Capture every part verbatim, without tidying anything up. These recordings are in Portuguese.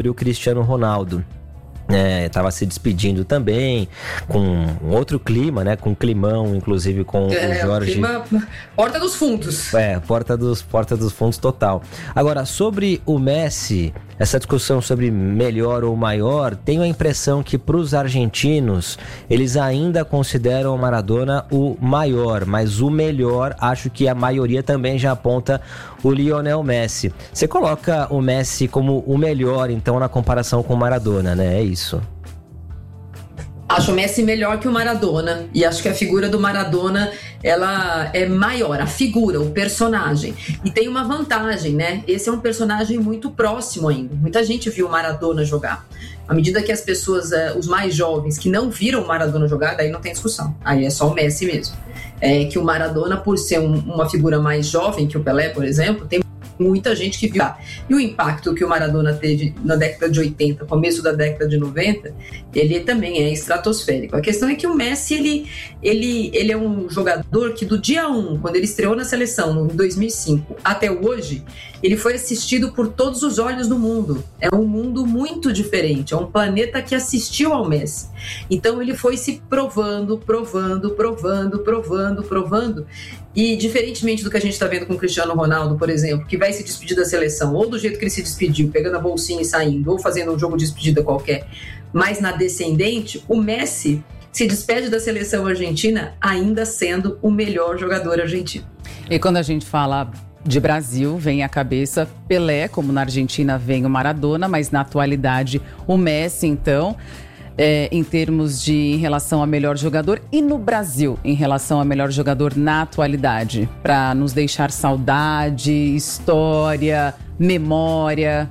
sobre o Cristiano Ronaldo. Estava é, se despedindo também, com um outro clima, né? Com um climão, inclusive com é, o Jorge. Clima, porta dos fundos. É, porta dos, porta dos fundos total. Agora, sobre o Messi, essa discussão sobre melhor ou maior, tenho a impressão que para os argentinos, eles ainda consideram o Maradona o maior, mas o melhor, acho que a maioria também já aponta o Lionel Messi. Você coloca o Messi como o melhor, então, na comparação com o Maradona, né? É isso. Acho o Messi melhor que o Maradona, e acho que a figura do Maradona, ela é maior, a figura, o personagem. E tem uma vantagem, né? Esse é um personagem muito próximo ainda. Muita gente viu o Maradona jogar. À medida que as pessoas, os mais jovens, que não viram o Maradona jogar, daí não tem discussão. Aí é só o Messi mesmo. É que o Maradona, por ser um, uma figura mais jovem que o Pelé, por exemplo, tem muita gente que viu. E o impacto que o Maradona teve na década de oitenta, começo da década de noventa, ele também é estratosférico. A questão é que o Messi, ele, ele, ele é um jogador que do dia um, quando ele estreou na seleção, em dois mil e cinco, até hoje, ele foi assistido por todos os olhos do mundo. É um mundo muito diferente, é um planeta que assistiu ao Messi. Então ele foi se provando, provando, provando, provando, provando. E diferentemente do que a gente está vendo com o Cristiano Ronaldo, por exemplo, que vai se despedir da seleção, ou do jeito que ele se despediu, pegando a bolsinha e saindo, ou fazendo um jogo de despedida qualquer, mas na descendente, o Messi se despede da seleção argentina ainda sendo o melhor jogador argentino. E quando a gente fala de Brasil, vem à cabeça Pelé, como na Argentina vem o Maradona, mas na atualidade o Messi, então, é, em termos de em relação a melhor jogador, e no Brasil, em relação a melhor jogador na atualidade, para nos deixar saudade, história, memória.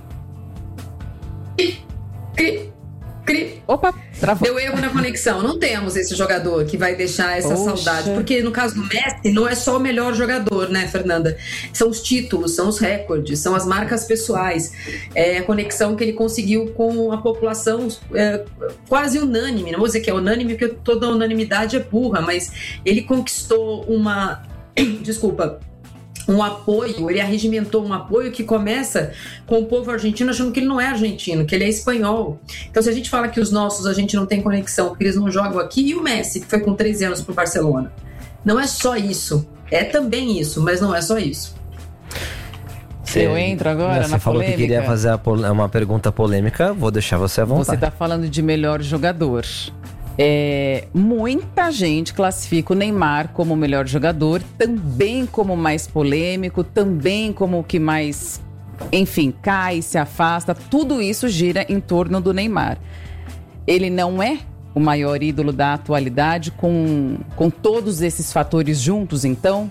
Cri, cri. Opa, travou. Deu erro na conexão. Não temos esse jogador que vai deixar essa Poxa. saudade. Porque no caso do Messi, não é só o melhor jogador, né, Fernanda? São os títulos, são os recordes, são as marcas pessoais. É a conexão que ele conseguiu com a população é, quase unânime. Não vou dizer que é unânime, porque toda unanimidade é burra, mas ele conquistou uma... Desculpa... um apoio, ele arregimentou um apoio que começa com o povo argentino achando que ele não é argentino, que ele é espanhol. Então, se a gente fala que os nossos a gente não tem conexão, porque eles não jogam aqui, e o Messi, que foi com treze anos pro Barcelona? Não é só isso. É também isso, mas não é só isso. Você, Eu entro agora você na falou polêmica. Que queria fazer uma pergunta polêmica, vou deixar você à vontade. Você está falando de melhor jogador. É, muita gente classifica o Neymar como o melhor jogador, também como o mais polêmico, também como o que mais, enfim, cai, se afasta. Tudo isso gira em torno do Neymar. Ele não é o maior ídolo da atualidade com, com todos esses fatores juntos, então?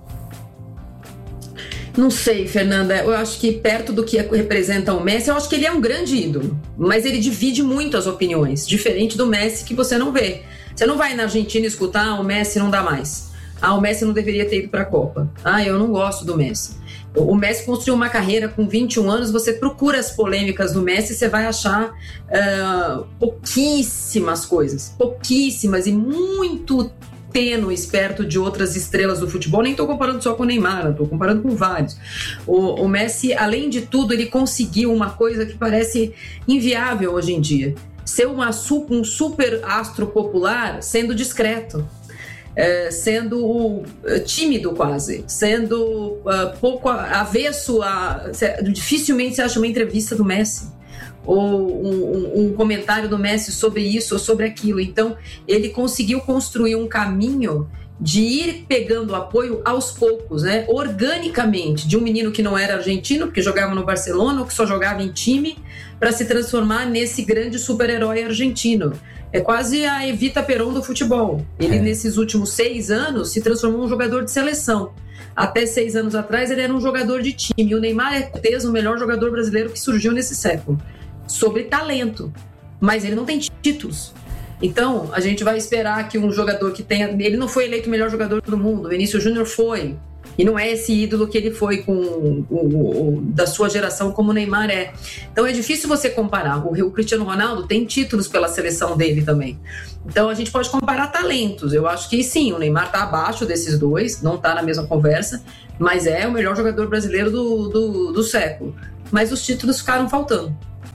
Não sei, Fernanda, eu acho que perto do que representa o Messi, eu acho que ele é um grande ídolo, mas ele divide muito as opiniões, diferente do Messi que você não vê. Você não vai na Argentina escutar, ah, o Messi não dá mais. Ah, o Messi não deveria ter ido para a Copa. Ah, eu não gosto do Messi. O Messi construiu uma carreira com vinte e um anos, você procura as polêmicas do Messi, você vai achar uh, pouquíssimas coisas, pouquíssimas e muito tênues perto de outras estrelas do futebol. Nem estou comparando só com o Neymar, estou comparando com vários. O, o Messi, além de tudo, ele conseguiu uma coisa que parece inviável hoje em dia: ser uma, um super astro popular sendo discreto. É, sendo uh, tímido quase, sendo uh, pouco avesso a... Dificilmente você acha uma entrevista do Messi ou um, um, um comentário do Messi sobre isso ou sobre aquilo. Então ele conseguiu construir um caminho de ir pegando apoio aos poucos, né? Organicamente, de um menino que não era argentino, porque jogava no Barcelona ou que só jogava em time, para se transformar nesse grande super-herói argentino. É quase a Evita Peron do futebol. Ele, é. nesses últimos seis anos, se transformou em um jogador de seleção. Até seis anos atrás, ele era um jogador de time. E o Neymar é, com certeza, o melhor jogador brasileiro que surgiu nesse século. Sobre talento. Mas ele não tem títulos. Então, a gente vai esperar que um jogador que tenha... Ele não foi eleito o melhor jogador do mundo. O Vinícius Júnior foi. E não é esse ídolo que ele foi com o, o, o, da sua geração como o Neymar é. Então é difícil você comparar. O, o Cristiano Ronaldo tem títulos pela seleção dele também. Então a gente pode comparar talentos. Eu acho que sim, o Neymar está abaixo desses dois, não está na mesma conversa, mas é o melhor jogador brasileiro do, do, do século. Mas os títulos ficaram faltando.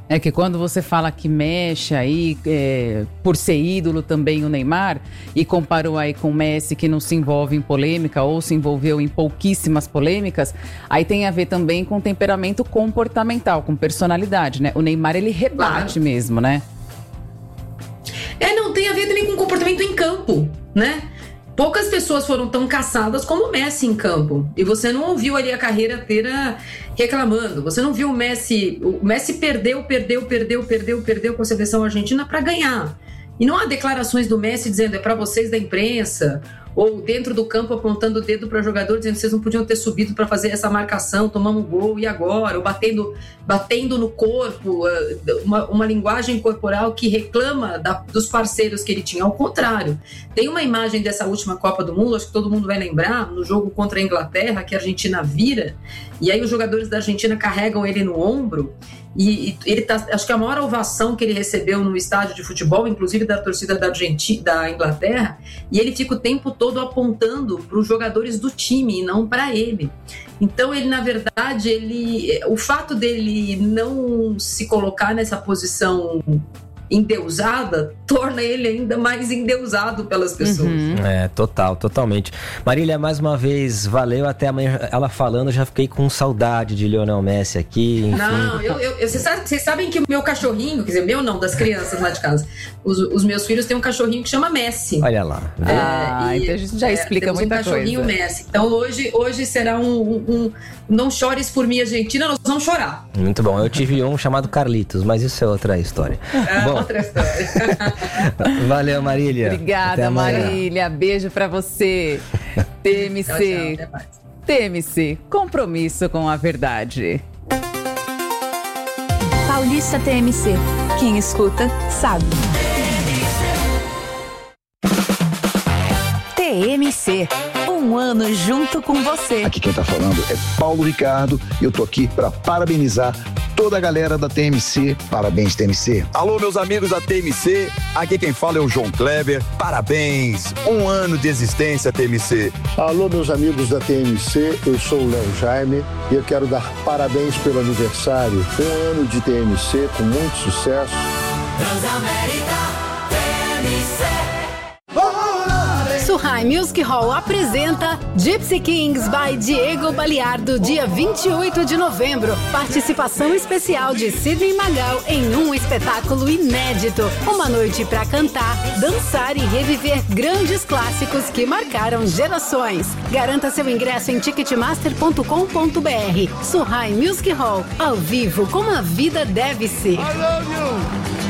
É que quando você fala que mexe aí, é, por ser ídolo também o Neymar, e comparou aí com o Messi, que não se envolve em polêmica ou se envolveu em pouquíssimas polêmicas, aí tem a ver também com temperamento comportamental, com personalidade, né? O Neymar, ele rebate claro. mesmo, né? É, não tem a ver também com comportamento em campo, né? Poucas pessoas foram tão caçadas como o Messi em campo. E você não ouviu ali a carreira inteira reclamando. Você não viu o Messi... O Messi perdeu, perdeu, perdeu, perdeu, perdeu com a seleção argentina para ganhar. E não há declarações do Messi dizendo é para vocês da imprensa, ou dentro do campo apontando o dedo para o jogador, dizendo que vocês não podiam ter subido para fazer essa marcação, tomamos um gol, e agora? Ou batendo, batendo no corpo, uma, uma linguagem corporal que reclama da, dos parceiros que ele tinha. Ao contrário, tem uma imagem dessa última Copa do Mundo, acho que todo mundo vai lembrar, no jogo contra a Inglaterra, que a Argentina vira, e aí os jogadores da Argentina carregam ele no ombro, e, e ele tá, acho que a maior ovação que ele recebeu no estádio de futebol, inclusive da torcida da, Argentina, da Inglaterra, e ele fica o tempo todo apontando para os jogadores do time e não para ele. Então ele, na verdade, ele, o fato dele não se colocar nessa posição endeusada torna ele ainda mais endeusado pelas pessoas. Uhum. É, total, totalmente. Marília, mais uma vez, valeu. Até amanhã. Ela falando, já fiquei com saudade de Lionel Messi aqui. Enfim. Não, eu, eu, vocês, sabem, vocês sabem que o meu cachorrinho, quer dizer, meu não, das crianças lá de casa, os, os meus filhos têm um cachorrinho que chama Messi. Olha lá. É, ah, e, então a gente já explica é, muita coisa. Temos um cachorrinho coisa. Messi. Então hoje, hoje será um, um, um não chores por mim, Argentina, nós vamos chorar. Muito bom. Eu tive um chamado Carlitos, mas isso é outra história. É bom, outra história. Valeu, Marília. Obrigada, Marília. Beijo pra você. T M C. Tchau, tchau, até mais. T M C, compromisso com a verdade. Paulista T M C. Quem escuta, sabe. T M C. Um ano junto com você. Aqui quem tá falando é Paulo Ricardo e eu tô aqui pra parabenizar toda a galera da T M C. Parabéns, T M C. Alô, meus amigos da T M C. Aqui quem fala é o João Kleber. Parabéns. Um ano de existência, T M C. Alô, meus amigos da T M C. Eu sou o Léo Jaime e eu quero dar parabéns pelo aniversário. Um ano de T M C com muito sucesso. Transamérica T M C. Surrai Music Hall apresenta Gypsy Kings by Diego Baliardo, dia vinte e oito de novembro. Participação especial de Sidney Magal em um espetáculo inédito. Uma noite para cantar, dançar e reviver grandes clássicos que marcaram gerações. Garanta seu ingresso em ticketmaster ponto com ponto b r. Surrai Music Hall, ao vivo como a vida deve ser. I love you.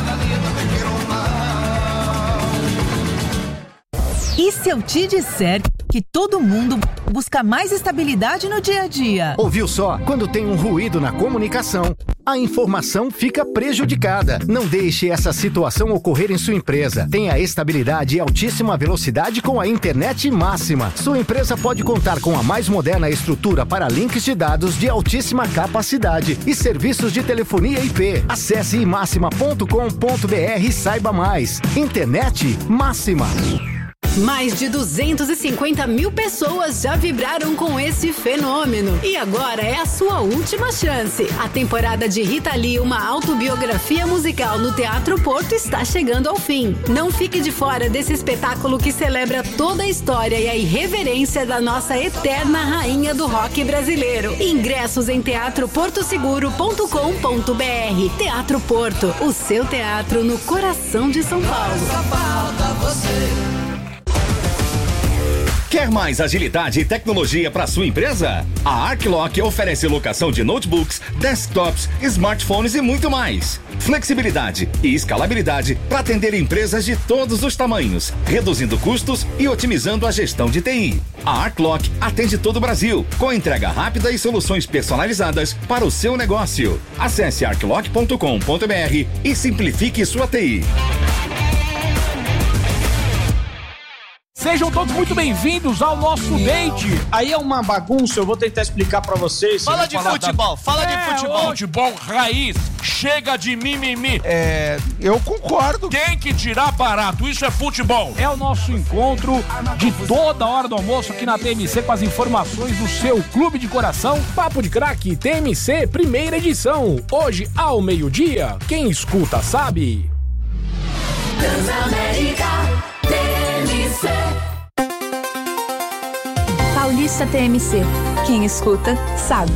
E se eu te disser que todo mundo busca mais estabilidade no dia a dia? Ouviu só? Quando tem um ruído na comunicação, a informação fica prejudicada. Não deixe essa situação ocorrer em sua empresa. Tenha estabilidade e altíssima velocidade com a internet máxima. Sua empresa pode contar com a mais moderna estrutura para links de dados de altíssima capacidade e serviços de telefonia I P. Acesse i máxima ponto com ponto b r e saiba mais. Internet máxima. Mais de duzentas e cinquenta mil pessoas já vibraram com esse fenômeno. E agora é a sua última chance. A temporada de Rita Lee, uma autobiografia musical no Teatro Porto, está chegando ao fim. Não fique de fora desse espetáculo que celebra toda a história e a irreverência da nossa eterna rainha do rock brasileiro. Ingressos em teatro porto seguro ponto com ponto b r. Teatro Porto, o seu teatro no coração de São Paulo. Quer mais agilidade e tecnologia para sua empresa? A Arclock oferece locação de notebooks, desktops, smartphones e muito mais. Flexibilidade e escalabilidade para atender empresas de todos os tamanhos, reduzindo custos e otimizando a gestão de T I. A Arclock atende todo o Brasil, com entrega rápida e soluções personalizadas para o seu negócio. Acesse arclock ponto com ponto b r e simplifique sua T I. Sejam todos muito bem-vindos ao nosso date. Aí é uma bagunça, eu vou tentar explicar pra vocês. Fala de futebol, da... fala é, de futebol. Futebol raiz, chega de mimimi. É, eu concordo. Tem que tirar barato, isso é futebol. É o nosso encontro de toda hora do almoço aqui na T M C com as informações do seu clube de coração. Papo de Craque T M C, primeira edição. Hoje ao meio-dia, quem escuta sabe. Transamérica T M C. Paulista T M C. Quem escuta, sabe.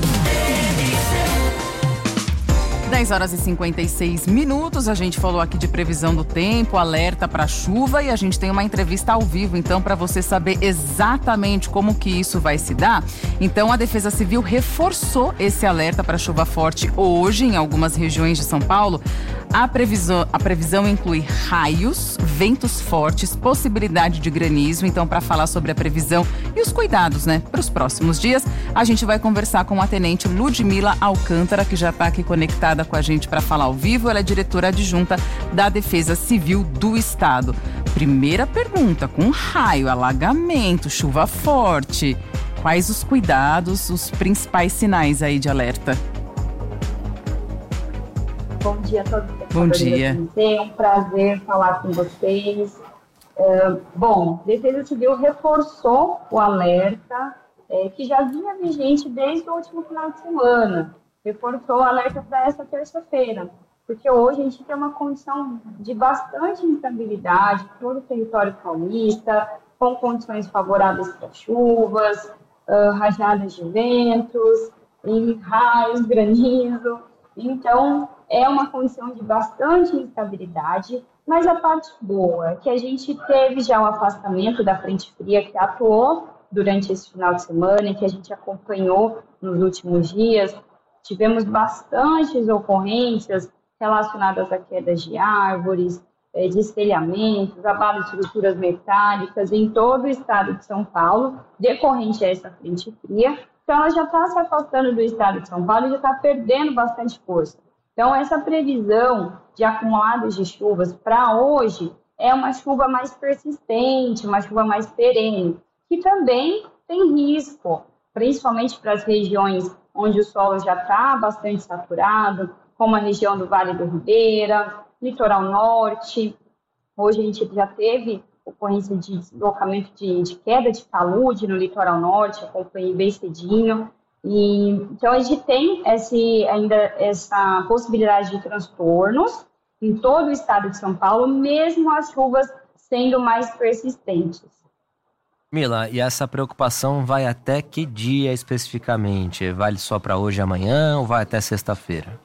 dez horas e cinquenta e seis minutos, a gente falou aqui de previsão do tempo, alerta para chuva e a gente tem uma entrevista ao vivo, então para você saber exatamente como que isso vai se dar, então a Defesa Civil reforçou esse alerta para chuva forte hoje em algumas regiões de São Paulo. A previsão, a previsão inclui raios, ventos fortes, possibilidade de granizo. Então, para falar sobre a previsão e os cuidados, né, para os próximos dias, a gente vai conversar com a tenente Ludmila Alcântara, que já está aqui conectada com a gente para falar ao vivo. Ela é diretora adjunta da Defesa Civil do Estado. Primeira pergunta: com raio, alagamento, chuva forte, quais os cuidados, os principais sinais aí de alerta? Bom dia a todos. Bom dia. É um prazer falar com vocês. É, bom, Defesa Civil reforçou o alerta é, que já vinha vigente desde o último final de semana. Reforçou o alerta para essa terça-feira, porque hoje a gente tem uma condição de bastante instabilidade em todo o território paulista, com condições favoráveis para chuvas, uh, rajadas de ventos, e raios, granizo. Então, é uma condição de bastante instabilidade, mas a parte boa é que a gente teve já o afastamento da frente fria que atuou durante esse final de semana e que a gente acompanhou nos últimos dias. Tivemos bastantes ocorrências relacionadas a quedas de árvores, de estelhamentos, abalo de estruturas metálicas em todo o estado de São Paulo, decorrente a essa frente fria. Então, ela já está se afastando do estado de São Paulo e já está perdendo bastante força. Então, essa previsão de acumulados de chuvas para hoje é uma chuva mais persistente, uma chuva mais perene, que também tem risco, principalmente para as regiões onde o solo já está bastante saturado, como a região do Vale do Ribeira, litoral norte. Hoje a gente já teve ocorrência de deslocamento de, de queda de talude no litoral norte, acompanhei bem cedinho. E, então, a gente tem esse, ainda essa possibilidade de transtornos em todo o estado de São Paulo, mesmo as chuvas sendo mais persistentes. Mila, e essa preocupação vai até que dia especificamente? Vale só para hoje e amanhã ou vai até sexta-feira?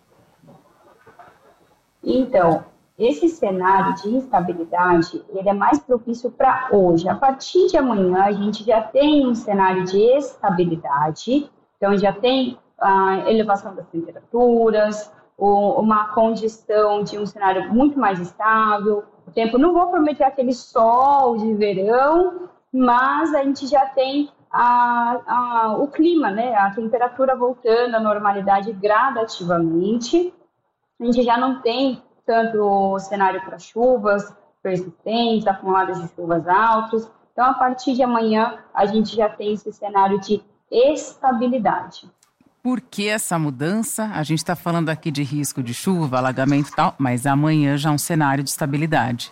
Então, esse cenário de instabilidade, ele é mais propício para hoje. A partir de amanhã, a gente já tem um cenário de estabilidade. Então, já tem a elevação das temperaturas, uma condição de um cenário muito mais estável. O tempo, não vou prometer aquele sol de verão, mas a gente já tem a, a, o clima, né? A temperatura voltando à normalidade gradativamente. A gente já não tem tanto cenário para chuvas persistentes, acumuladas de chuvas altas. Então, a partir de amanhã, a gente já tem esse cenário de estabilidade. Por que essa mudança? A gente está falando aqui de risco de chuva, alagamento e tal, mas amanhã já é um cenário de estabilidade.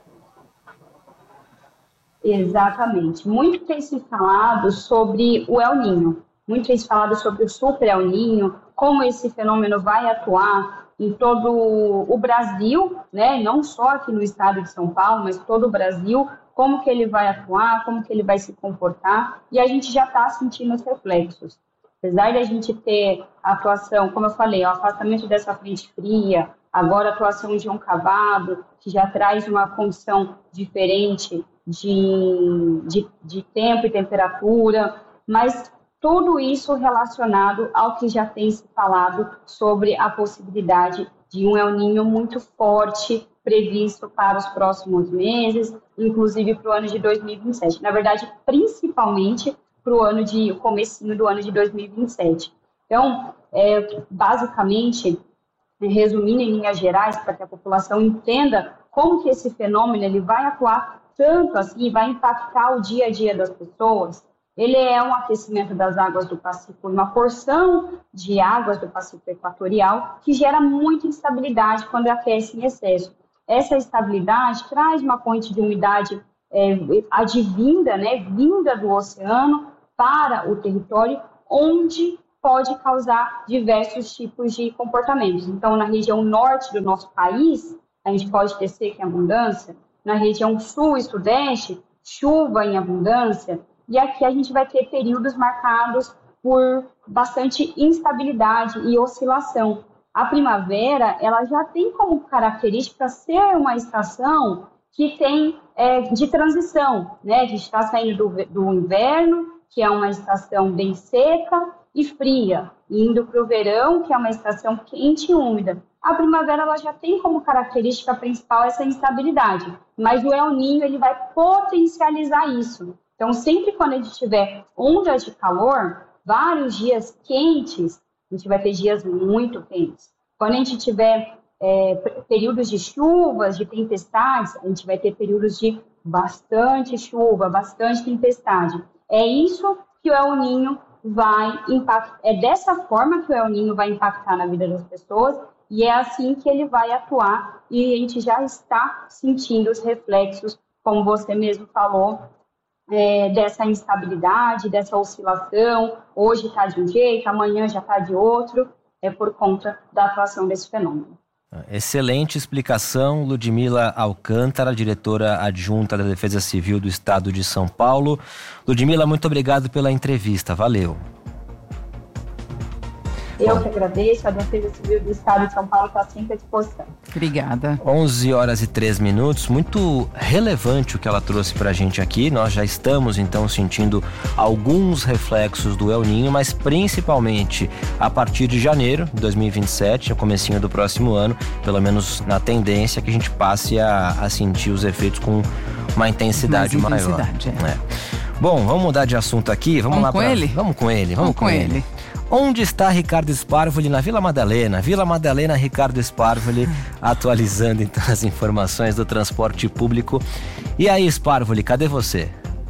Exatamente. Muito tem se falado sobre o El Niño, muito tem se falado sobre o Super El Niño, como esse fenômeno vai atuar em todo o Brasil, né? Não só aqui no estado de São Paulo, mas todo o Brasil, como que ele vai atuar, como que ele vai se comportar, e a gente já está sentindo os reflexos. Apesar de a gente ter a atuação, como eu falei, o afastamento dessa frente fria, agora a atuação de um cavado, que já traz uma condição diferente de, de, de tempo e temperatura, mas tudo isso relacionado ao que já tem se falado sobre a possibilidade de um El Niño muito forte previsto para os próximos meses, inclusive para o ano de dois mil e vinte e sete. Na verdade, principalmente para o ano de, o comecinho do ano de dois mil e vinte e sete. Então, é, basicamente, resumindo em linhas gerais, para que a população entenda como que esse fenômeno ele vai atuar tanto assim, vai impactar o dia a dia das pessoas. Ele é um aquecimento das águas do Pacífico, uma porção de águas do Pacífico Equatorial que gera muita instabilidade quando aquece em excesso. Essa estabilidade traz uma corrente de umidade é, advinda, né, vinda do oceano para o território, onde pode causar diversos tipos de comportamentos. Então, na região norte do nosso país, a gente pode ter seca em abundância. Na região sul e sudeste, chuva em abundância. E aqui a gente vai ter períodos marcados por bastante instabilidade e oscilação. A primavera, ela já tem como característica ser uma estação que tem é, de transição, né? A gente está saindo do, do inverno, que é uma estação bem seca e fria, indo para o verão, que é uma estação quente e úmida. A primavera, ela já tem como característica principal essa instabilidade, mas o El Niño, ele vai potencializar isso. Então, sempre quando a gente tiver ondas de calor, vários dias quentes, a gente vai ter dias muito quentes. Quando a gente tiver é, períodos de chuvas, de tempestades, a gente vai ter períodos de bastante chuva, bastante tempestade. É isso que o El Niño vai impactar, é dessa forma que o El Niño vai impactar na vida das pessoas e é assim que ele vai atuar e a gente já está sentindo os reflexos, como você mesmo falou, É, dessa instabilidade, dessa oscilação, hoje está de um jeito, amanhã já está de outro, é por conta da atuação desse fenômeno. Excelente explicação, Ludmila Alcântara, diretora adjunta da Defesa Civil do Estado de São Paulo. Ludmila, muito obrigado pela entrevista, valeu. Eu que agradeço, a Defesa Civil do Estado de São Paulo está sempre à disposição. Obrigada. onze horas e três minutos, muito relevante o que ela trouxe pra gente aqui. Nós já estamos então sentindo alguns reflexos do El Niño, mas principalmente a partir de janeiro de dois mil e vinte e sete, no comecinho do próximo ano, pelo menos na tendência que a gente passe a, a sentir os efeitos com uma intensidade Mais maior. intensidade, é. É. Bom, vamos mudar de assunto aqui. Vamos, Vamos lá com pra... ele? Vamos com ele, vamos, Vamos com, com ele. ele. Onde está Ricardo Sparvoli? Na Vila Madalena. Vila Madalena, Ricardo Sparvoli, atualizando então as informações do transporte público. E aí, Sparvoli, cadê você?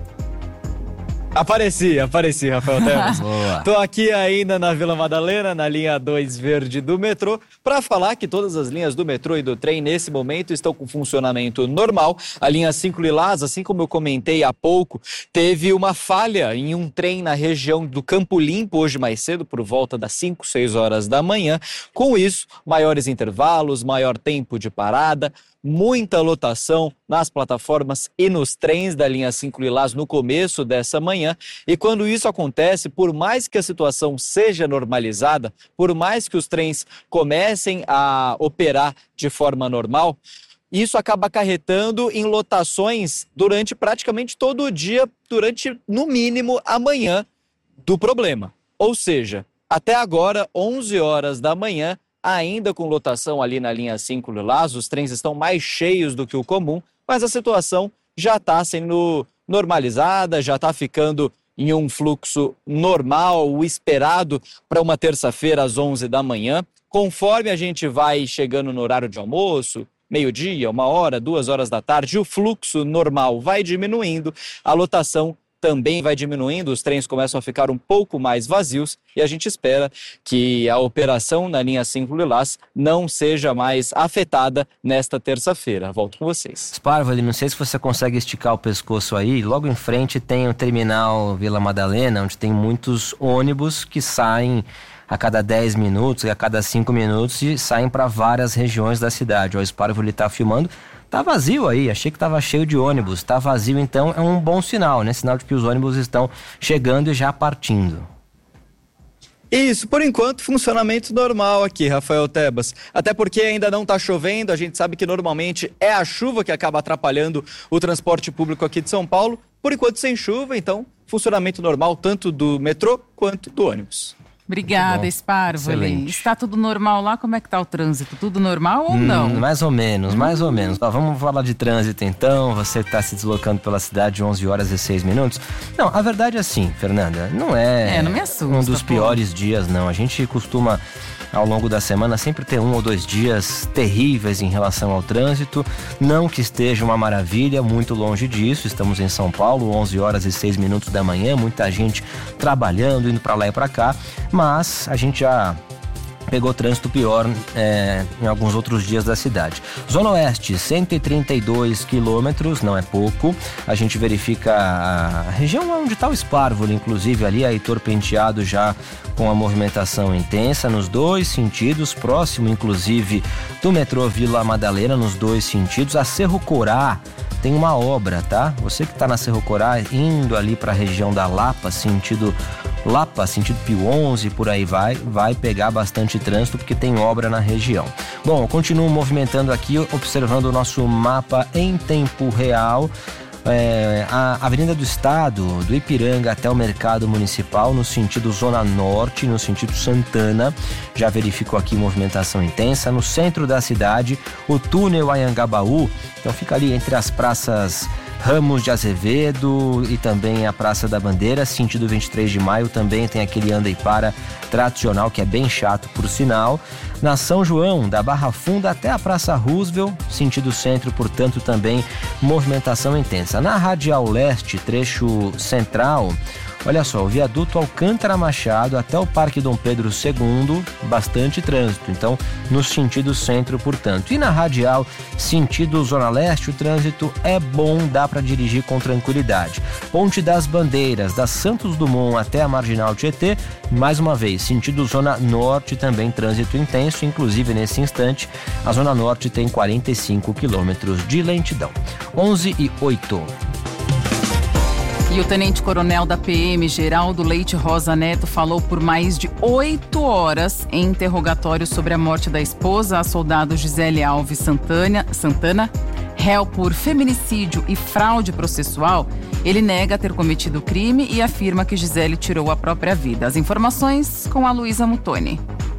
Apareci, apareci, Rafael Tebas. Boa. Tô aqui ainda na Vila Madalena, na linha dois verde do metrô, para falar que todas as linhas do metrô e do trem nesse momento estão com funcionamento normal. A linha cinco Lilás, assim como eu comentei há pouco, teve uma falha em um trem na região do Campo Limpo hoje mais cedo, por volta das cinco, seis horas da manhã. Com isso, maiores intervalos, maior tempo de parada, muita lotação nas plataformas e nos trens da linha cinco Lilás no começo dessa manhã. E quando isso acontece, por mais que a situação seja normalizada, por mais que os trens comecem a operar de forma normal, isso acaba acarretando em lotações durante praticamente todo o dia, durante no mínimo a manhã do problema. Ou seja, até agora, onze horas da manhã, ainda com lotação ali na linha cinco Lilás, os trens estão mais cheios do que o comum, mas a situação já está sendo normalizada, já está ficando em um fluxo normal, o esperado para uma terça-feira às onze da manhã. Conforme a gente vai chegando no horário de almoço, meio-dia, uma hora, duas horas da tarde, o fluxo normal vai diminuindo, a lotação também vai diminuindo, os trens começam a ficar um pouco mais vazios e a gente espera que a operação na linha cinco Lilás não seja mais afetada nesta terça-feira. Volto com vocês. Sparvoli, não sei se você consegue esticar o pescoço aí, logo em frente tem o terminal Vila Madalena, onde tem muitos ônibus que saem a cada dez minutos e a cada cinco minutos e saem para várias regiões da cidade. O Sparvoli está filmando. Tá vazio aí, achei que tava cheio de ônibus. Tá vazio, então é um bom sinal, né? Sinal de que os ônibus estão chegando e já partindo. Isso, por enquanto, funcionamento normal aqui, Rafael Tebas. Até porque ainda não está chovendo, a gente sabe que normalmente é a chuva que acaba atrapalhando o transporte público aqui de São Paulo. Por enquanto, sem chuva, então, funcionamento normal tanto do metrô quanto do ônibus. Obrigada, Sparvoli. Está tudo normal lá? Como é que está o trânsito? Tudo normal ou hum, não? Mais ou menos, hum. mais ou menos. Ó, vamos falar de trânsito então. Você que está se deslocando pela cidade de onze horas e seis minutos. Não, a verdade é assim, Fernanda, não é, é não me assusta, um dos pô. piores dias, não. A gente costuma ao longo da semana sempre tem um ou dois dias terríveis em relação ao trânsito. Não que esteja uma maravilha, muito longe disso. Estamos em São Paulo, onze horas e seis minutos da manhã, muita gente trabalhando, indo para lá e para cá, mas a gente já pegou trânsito pior é, em alguns outros dias da cidade. Zona Oeste, cento e trinta e dois quilômetros, não é pouco. A gente verifica a região onde está o Esparvolo, inclusive ali a Heitor Penteado já com a movimentação intensa nos dois sentidos, próximo inclusive do metrô Vila Madalena, nos dois sentidos. A Cerro Corá tem uma obra, tá? Você que está na Cerro Corá, indo ali para a região da Lapa, sentido Lapa, sentido Pio onze, por aí vai, vai pegar bastante trânsito porque tem obra na região. Bom, eu continuo movimentando aqui, observando o nosso mapa em tempo real. É, a Avenida do Estado, do Ipiranga até o Mercado Municipal, no sentido Zona Norte, no sentido Santana, já verificou aqui movimentação intensa. No centro da cidade, o túnel Anhangabaú, então fica ali entre as praças Ramos de Azevedo e também a Praça da Bandeira, sentido vinte e três de maio, também tem aquele anda e para tradicional que é bem chato por sinal. Na São João, da Barra Funda até a Praça Roosevelt, sentido centro, portanto também movimentação intensa. Na Radial Leste, trecho central, olha só, o viaduto Alcântara Machado até o Parque Dom Pedro segundo, bastante trânsito, então no sentido centro, portanto. E na Radial, sentido Zona Leste, o trânsito é bom, dá para dirigir com tranquilidade. Ponte das Bandeiras, da Santos Dumont até a Marginal Tietê, mais uma vez, sentido Zona Norte, também trânsito intenso, inclusive nesse instante, a Zona Norte tem quarenta e cinco quilômetros de lentidão. onze e oito. E o tenente-coronel da P M, Geraldo Leite Rosa Neto, falou por mais de oito horas em interrogatório sobre a morte da esposa, a soldado Gisele Alves Santana, Santana, réu por feminicídio e fraude processual. Ele nega ter cometido o crime e afirma que Gisele tirou a própria vida. As informações com a Luísa Mutoni.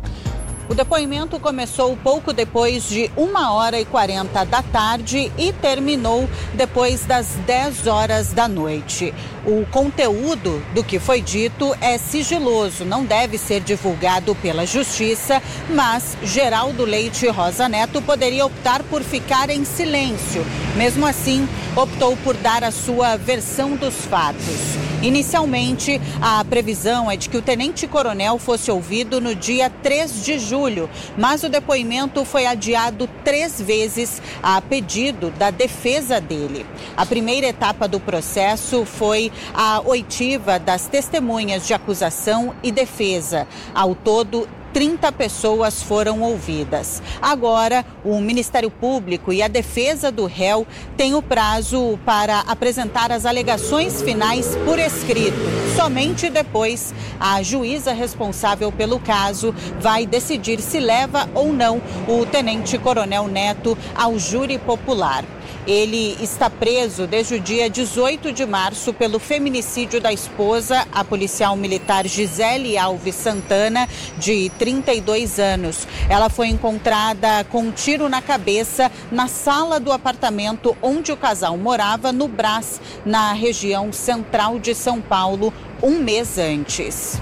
O depoimento começou pouco depois de uma hora e quarenta da tarde e terminou depois das dez horas da noite. O conteúdo do que foi dito é sigiloso, não deve ser divulgado pela Justiça, mas Geraldo Leite Rosa Neto poderia optar por ficar em silêncio. Mesmo assim, optou por dar a sua versão dos fatos. Inicialmente, a previsão é de que o tenente-coronel fosse ouvido no dia três de julho, mas o depoimento foi adiado três vezes a pedido da defesa dele. A primeira etapa do processo foi a oitiva das testemunhas de acusação e defesa. Ao todo, trinta pessoas foram ouvidas. Agora, o Ministério Público e a defesa do réu têm o prazo para apresentar as alegações finais por escrito. Somente depois, a juíza responsável pelo caso vai decidir se leva ou não o tenente-coronel Neto ao júri popular. Ele está preso desde o dia dezoito de março pelo feminicídio da esposa, a policial militar Gisele Alves Santana, de trinta e dois anos. Ela foi encontrada com um tiro na cabeça na sala do apartamento onde o casal morava, no Brás, na região central de São Paulo, um mês antes.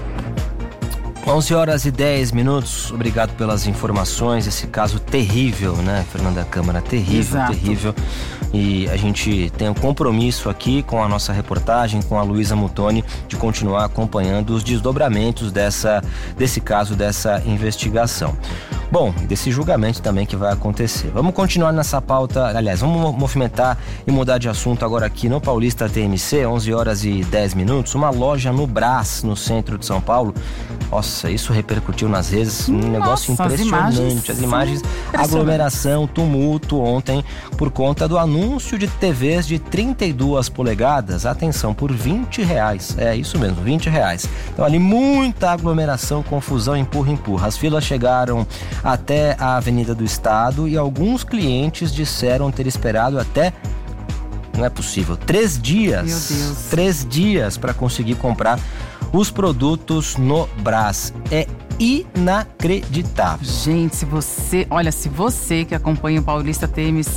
onze horas e dez minutos, obrigado pelas informações, esse caso terrível, né, Fernanda Câmara, terrível, Exato. terrível, e a gente tem um compromisso aqui com a nossa reportagem, com a Luísa Mutoni, de continuar acompanhando os desdobramentos dessa, desse caso, dessa investigação. Bom, desse julgamento também que vai acontecer. Vamos continuar nessa pauta, aliás, vamos movimentar e mudar de assunto agora aqui no Paulista T M C, onze horas e dez minutos, uma loja no Brás, no centro de São Paulo. Nossa, isso repercutiu nas redes, um Nossa, negócio impressionante. As imagens, as imagens aglomeração, tumulto ontem por conta do anúncio de T Vs de trinta e duas polegadas, atenção, por vinte reais. É isso mesmo, vinte reais. Então ali muita aglomeração, confusão, empurra, empurra. As filas chegaram até a Avenida do Estado e alguns clientes disseram ter esperado até, não é possível, três dias. Meu Deus. Três dias para conseguir comprar os produtos no Brás. É inacreditável. Gente, se você, olha, se você que acompanha o Paulista T M C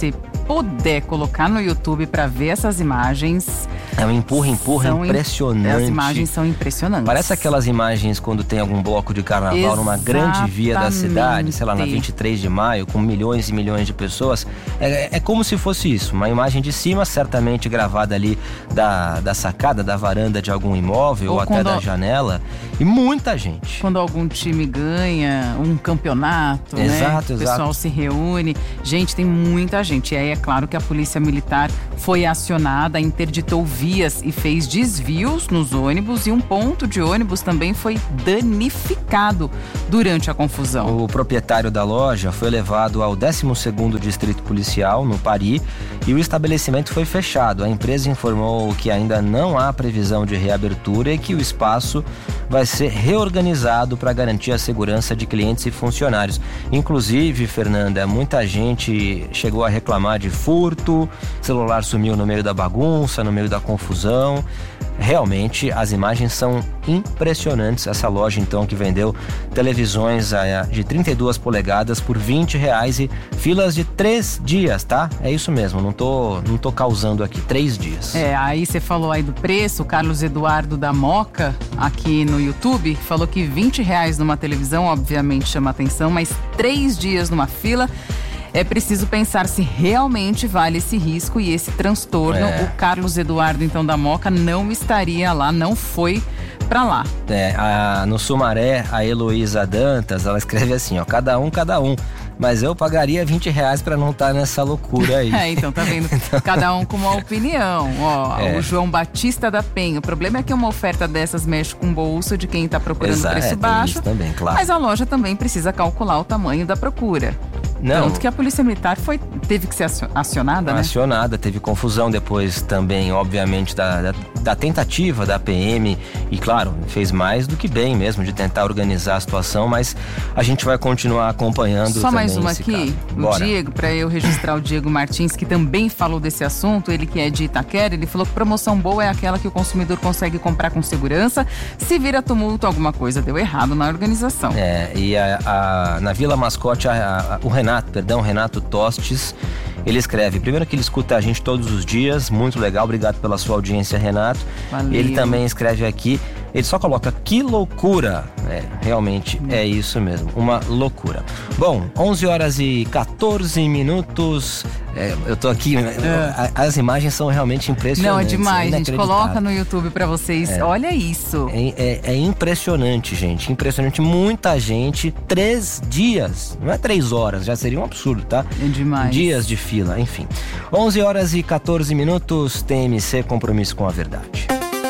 puder colocar no YouTube para ver essas imagens. É um empurra, empurra são impressionante. As imagens são impressionantes. Parece aquelas imagens quando tem algum bloco de carnaval Exatamente. numa grande via da cidade, sei lá, na vinte e três de maio, com milhões e milhões de pessoas. É, é como se fosse isso, uma imagem de cima, certamente gravada ali da, da sacada, da varanda de algum imóvel ou, ou até da janela. E muita gente. Quando algum time ganha um campeonato, exato, né? O exato. pessoal se reúne. Gente, tem muita gente. E aí é claro que a Polícia Militar foi acionada, interditou vias e fez desvios nos ônibus, e um ponto de ônibus também foi danificado durante a confusão. O proprietário da loja foi levado ao décimo segundo Distrito Policial, no Paris, e o estabelecimento foi fechado. A empresa informou que ainda não há previsão de reabertura e que o espaço vai ser reorganizado para garantir a segurança de clientes e funcionários. Inclusive, Fernanda, muita gente chegou a reclamar de furto, celular sumiu no meio da bagunça, no meio da confusão. Realmente, as imagens são impressionantes. Essa loja, então, que vendeu televisões de trinta e duas polegadas por vinte reais e filas de três dias, tá? É isso mesmo, não tô, não tô causando aqui, três dias. É, aí você falou aí do preço, o Carlos Eduardo da Moca, aqui no YouTube, falou que vinte reais numa televisão, obviamente chama atenção, mas três dias numa fila... É preciso pensar se realmente vale esse risco e esse transtorno. É. O Carlos Eduardo, então, da Moca, não estaria lá, não foi pra lá. É, a, no Sumaré, a Heloísa Dantas, ela escreve assim, ó, cada um, cada um. Mas eu pagaria vinte reais pra não estar nessa loucura aí. É, então, tá vendo? Cada um com uma opinião. Ó, é. O João Batista da Penha. O problema é que uma oferta dessas mexe com o bolso de quem tá procurando Exato, preço é, baixo. Isso também, claro. Mas a loja também precisa calcular o tamanho da procura. Não. Tanto que a Polícia Militar foi, teve que ser acionada, né? Acionada, teve confusão depois também, obviamente, da, da, da tentativa da P M. E, claro, fez mais do que bem mesmo de tentar organizar a situação, mas a gente vai continuar acompanhando Só também mais uma esse aqui, caso. O Diego, para eu registrar o Diego Martins, que também falou desse assunto, ele que é de Itaquera, ele falou que promoção boa é aquela que o consumidor consegue comprar com segurança. Se vira tumulto, alguma coisa deu errado na organização. É, e a, a, na Vila Mascote, a, a, o Renato, perdão, Renato Tostes, ele escreve, primeiro que ele escuta a gente todos os dias, muito legal, obrigado pela sua audiência, Renato. Valeu. Ele também escreve aqui, ele só coloca, que loucura, é, realmente é isso mesmo, uma loucura. Bom, onze horas e quatorze minutos, é, eu tô aqui, é. as imagens são realmente impressionantes. Não, é demais, é gente, coloca no YouTube pra vocês, é. Olha isso. É, é, é impressionante, gente, impressionante, muita gente, três dias, não é três horas, já seria um absurdo, tá? É demais. Dias de fila, enfim. onze horas e quatorze minutos, T M C, compromisso com a verdade.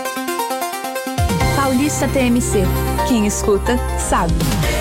Paulista T M C. Quem escuta, sabe.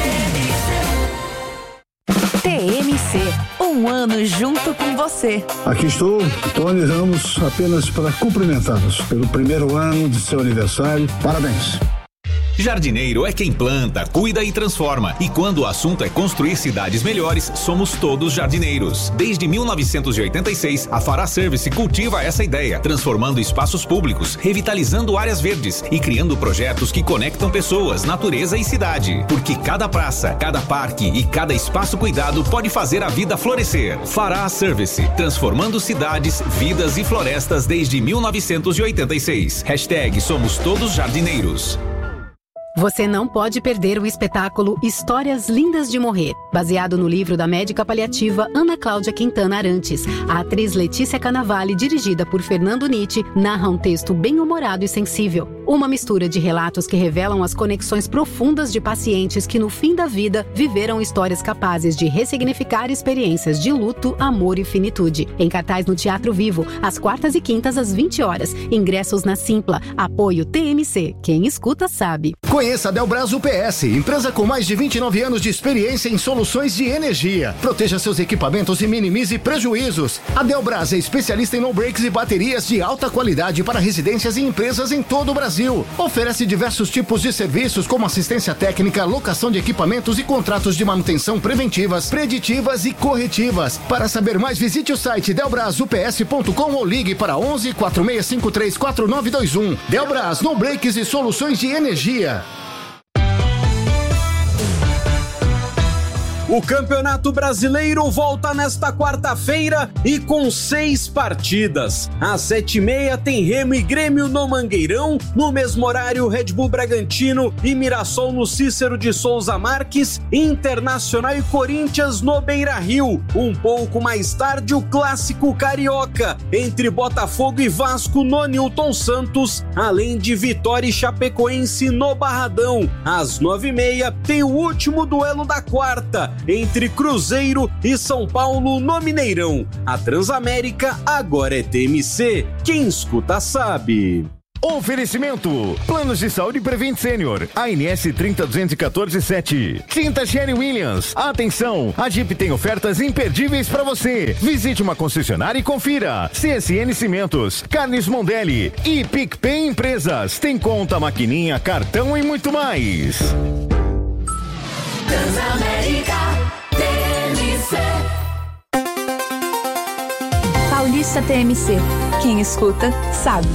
T M C. Um ano junto com você. Aqui estou, Tony Ramos, apenas para cumprimentá-los pelo primeiro ano de seu aniversário. Parabéns. Jardineiro é quem planta, cuida e transforma. E quando o assunto é construir cidades melhores, somos todos jardineiros. Desde mil novecentos e oitenta e seis, a Fará Service cultiva essa ideia, transformando espaços públicos, revitalizando áreas verdes e criando projetos que conectam pessoas, natureza e cidade. Porque cada praça, cada parque e cada espaço cuidado pode fazer a vida florescer. Fará Service, transformando cidades, vidas e florestas desde mil novecentos e oitenta e seis. Hashtag Somos Todos Jardineiros. Você não pode perder o espetáculo Histórias Lindas de Morrer, baseado no livro da médica paliativa Ana Cláudia Quintana Arantes. A atriz Letícia Cannavale, dirigida por Fernando Nitti, narra um texto bem-humorado e sensível. Uma mistura de relatos que revelam as conexões profundas de pacientes que, no fim da vida, viveram histórias capazes de ressignificar experiências de luto, amor e finitude. Em cartaz no Teatro Vivo, às quartas e quintas às vinte horas. Ingressos na Simpla. Apoio T M C. Quem escuta sabe. Conheça a Delbras U P S, empresa com mais de vinte e nove anos de experiência em soluções de energia. Proteja seus equipamentos e minimize prejuízos. A Delbras é especialista em no-breaks e baterias de alta qualidade para residências e empresas em todo o Brasil. Oferece diversos tipos de serviços como assistência técnica, locação de equipamentos e contratos de manutenção preventivas, preditivas e corretivas. Para saber mais, visite o site delbras u p s ponto com ou ligue para onze, quatro seis cinco três, quatro nove dois um. Delbras, no-breaks e soluções de energia. O Campeonato Brasileiro volta nesta quarta-feira e com seis partidas. Às sete e meia tem Remo e Grêmio no Mangueirão. No mesmo horário, Red Bull Bragantino e Mirassol no Cícero de Souza Marques. Internacional e Corinthians no Beira-Rio. Um pouco mais tarde, o Clássico Carioca entre Botafogo e Vasco no Newton Santos, além de Vitória e Chapecoense no Barradão. Às nove e meia tem o último duelo da quarta, entre Cruzeiro e São Paulo no Mineirão. A Transamérica agora é T M C. Quem escuta sabe. Oferecimento: Planos de Saúde Prevent Senior, A N S trinta duzentos e quatorze sete. Tinta Sherry Williams. Atenção, a Jeep tem ofertas imperdíveis para você. Visite uma concessionária e confira. C S N Cimentos, Carnes Mondelli e PicPay Empresas. Tem conta, maquininha, cartão e muito mais. Transamérica T M C. Paulista T M C. Quem escuta, sabe.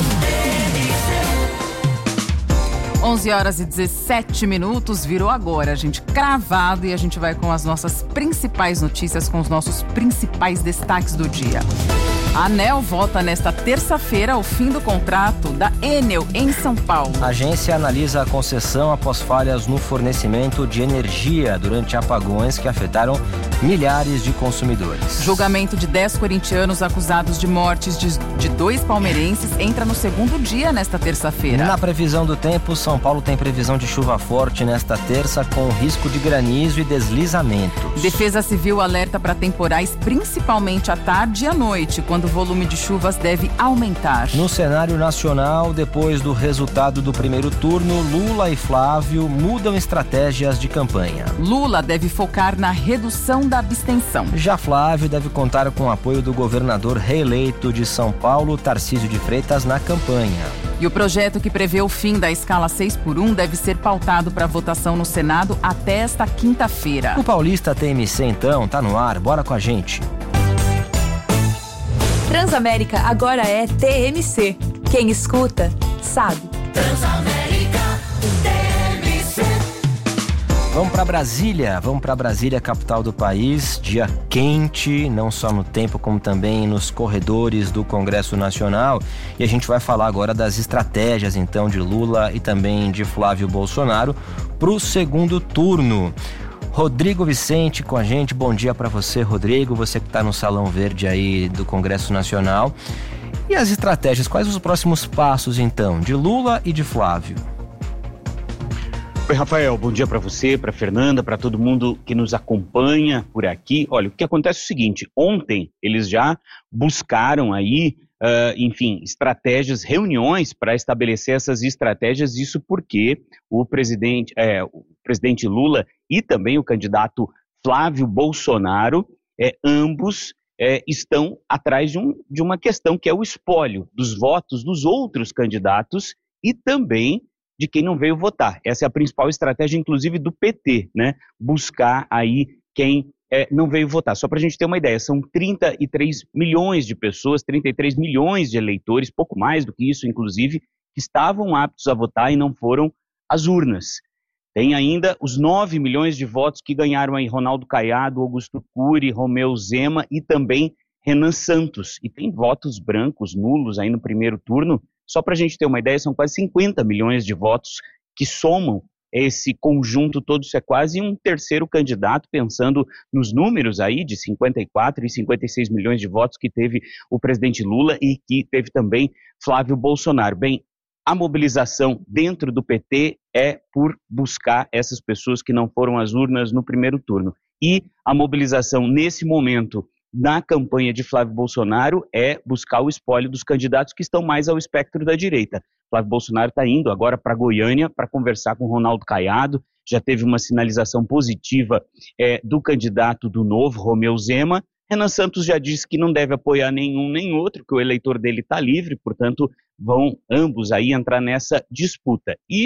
onze horas e dezessete minutos, virou agora, gente, cravado, e a gente vai com as nossas principais notícias, com os nossos principais destaques do dia. A ANEEL vota nesta terça-feira o fim do contrato da Enel em São Paulo. A agência analisa a concessão após falhas no fornecimento de energia durante apagões que afetaram milhares de consumidores. Julgamento de dez corintianos acusados de mortes de, de dois palmeirenses entra no segundo dia nesta terça-feira. Na previsão do tempo, São Paulo tem previsão de chuva forte nesta terça, com risco de granizo e deslizamentos. Defesa Civil alerta para temporais, principalmente à tarde e à noite, quando o volume de chuvas deve aumentar. No cenário nacional, depois do resultado do primeiro turno, Lula e Flávio mudam estratégias de campanha. Lula deve focar na redução da abstenção. Já Flávio deve contar com o apoio do governador reeleito de São Paulo, Tarcísio de Freitas, na campanha. E o projeto que prevê o fim da escala seis por um deve ser pautado para votação no Senado até esta quinta-feira. O Paulista T M C, então, tá no ar. Bora com a gente. Transamérica agora é T M C. Quem escuta, sabe. Transamérica T M C. Vamos para Brasília, vamos para Brasília, capital do país. Dia quente, não só no tempo, como também nos corredores do Congresso Nacional. E a gente vai falar agora das estratégias, então, de Lula e também de Flávio Bolsonaro para o segundo turno. Rodrigo Vicente com a gente, bom dia para você, Rodrigo, você que está no Salão Verde aí do Congresso Nacional. E as estratégias, quais os próximos passos então, de Lula e de Flávio? Oi, Rafael, bom dia para você, para Fernanda, para todo mundo que nos acompanha por aqui. Olha, o que acontece é o seguinte, ontem eles já buscaram aí, uh, enfim, estratégias, reuniões para estabelecer essas estratégias, isso porque o presidente, é, o presidente Lula e também o candidato Flávio Bolsonaro, é, ambos é, estão atrás de, um, de uma questão que é o espólio dos votos dos outros candidatos e também de quem não veio votar. Essa é a principal estratégia, inclusive, do P T, né? Buscar aí quem é, não veio votar. Só para a gente ter uma ideia, são trinta e três milhões de pessoas, trinta e três milhões de eleitores, pouco mais do que isso, inclusive, que estavam aptos a votar e não foram às urnas. Tem ainda os nove milhões de votos que ganharam aí Ronaldo Caiado, Augusto Cury, Romeu Zema e também Renan Santos. E tem votos brancos, nulos aí no primeiro turno. Só para a gente ter uma ideia, são quase cinquenta milhões de votos que somam esse conjunto todo. Isso é quase um terceiro candidato, pensando nos números aí de cinquenta e quatro e cinquenta e seis milhões de votos que teve o presidente Lula e que teve também Flávio Bolsonaro. Bem, a mobilização dentro do P T é por buscar essas pessoas que não foram às urnas no primeiro turno. E a mobilização nesse momento na campanha de Flávio Bolsonaro é buscar o espólio dos candidatos que estão mais ao espectro da direita. Flávio Bolsonaro está indo agora para Goiânia para conversar com Ronaldo Caiado, já teve uma sinalização positiva é, do candidato do Novo, Romeu Zema. Renan Santos já disse que não deve apoiar nenhum nem outro, que o eleitor dele está livre, portanto vão ambos aí entrar nessa disputa. E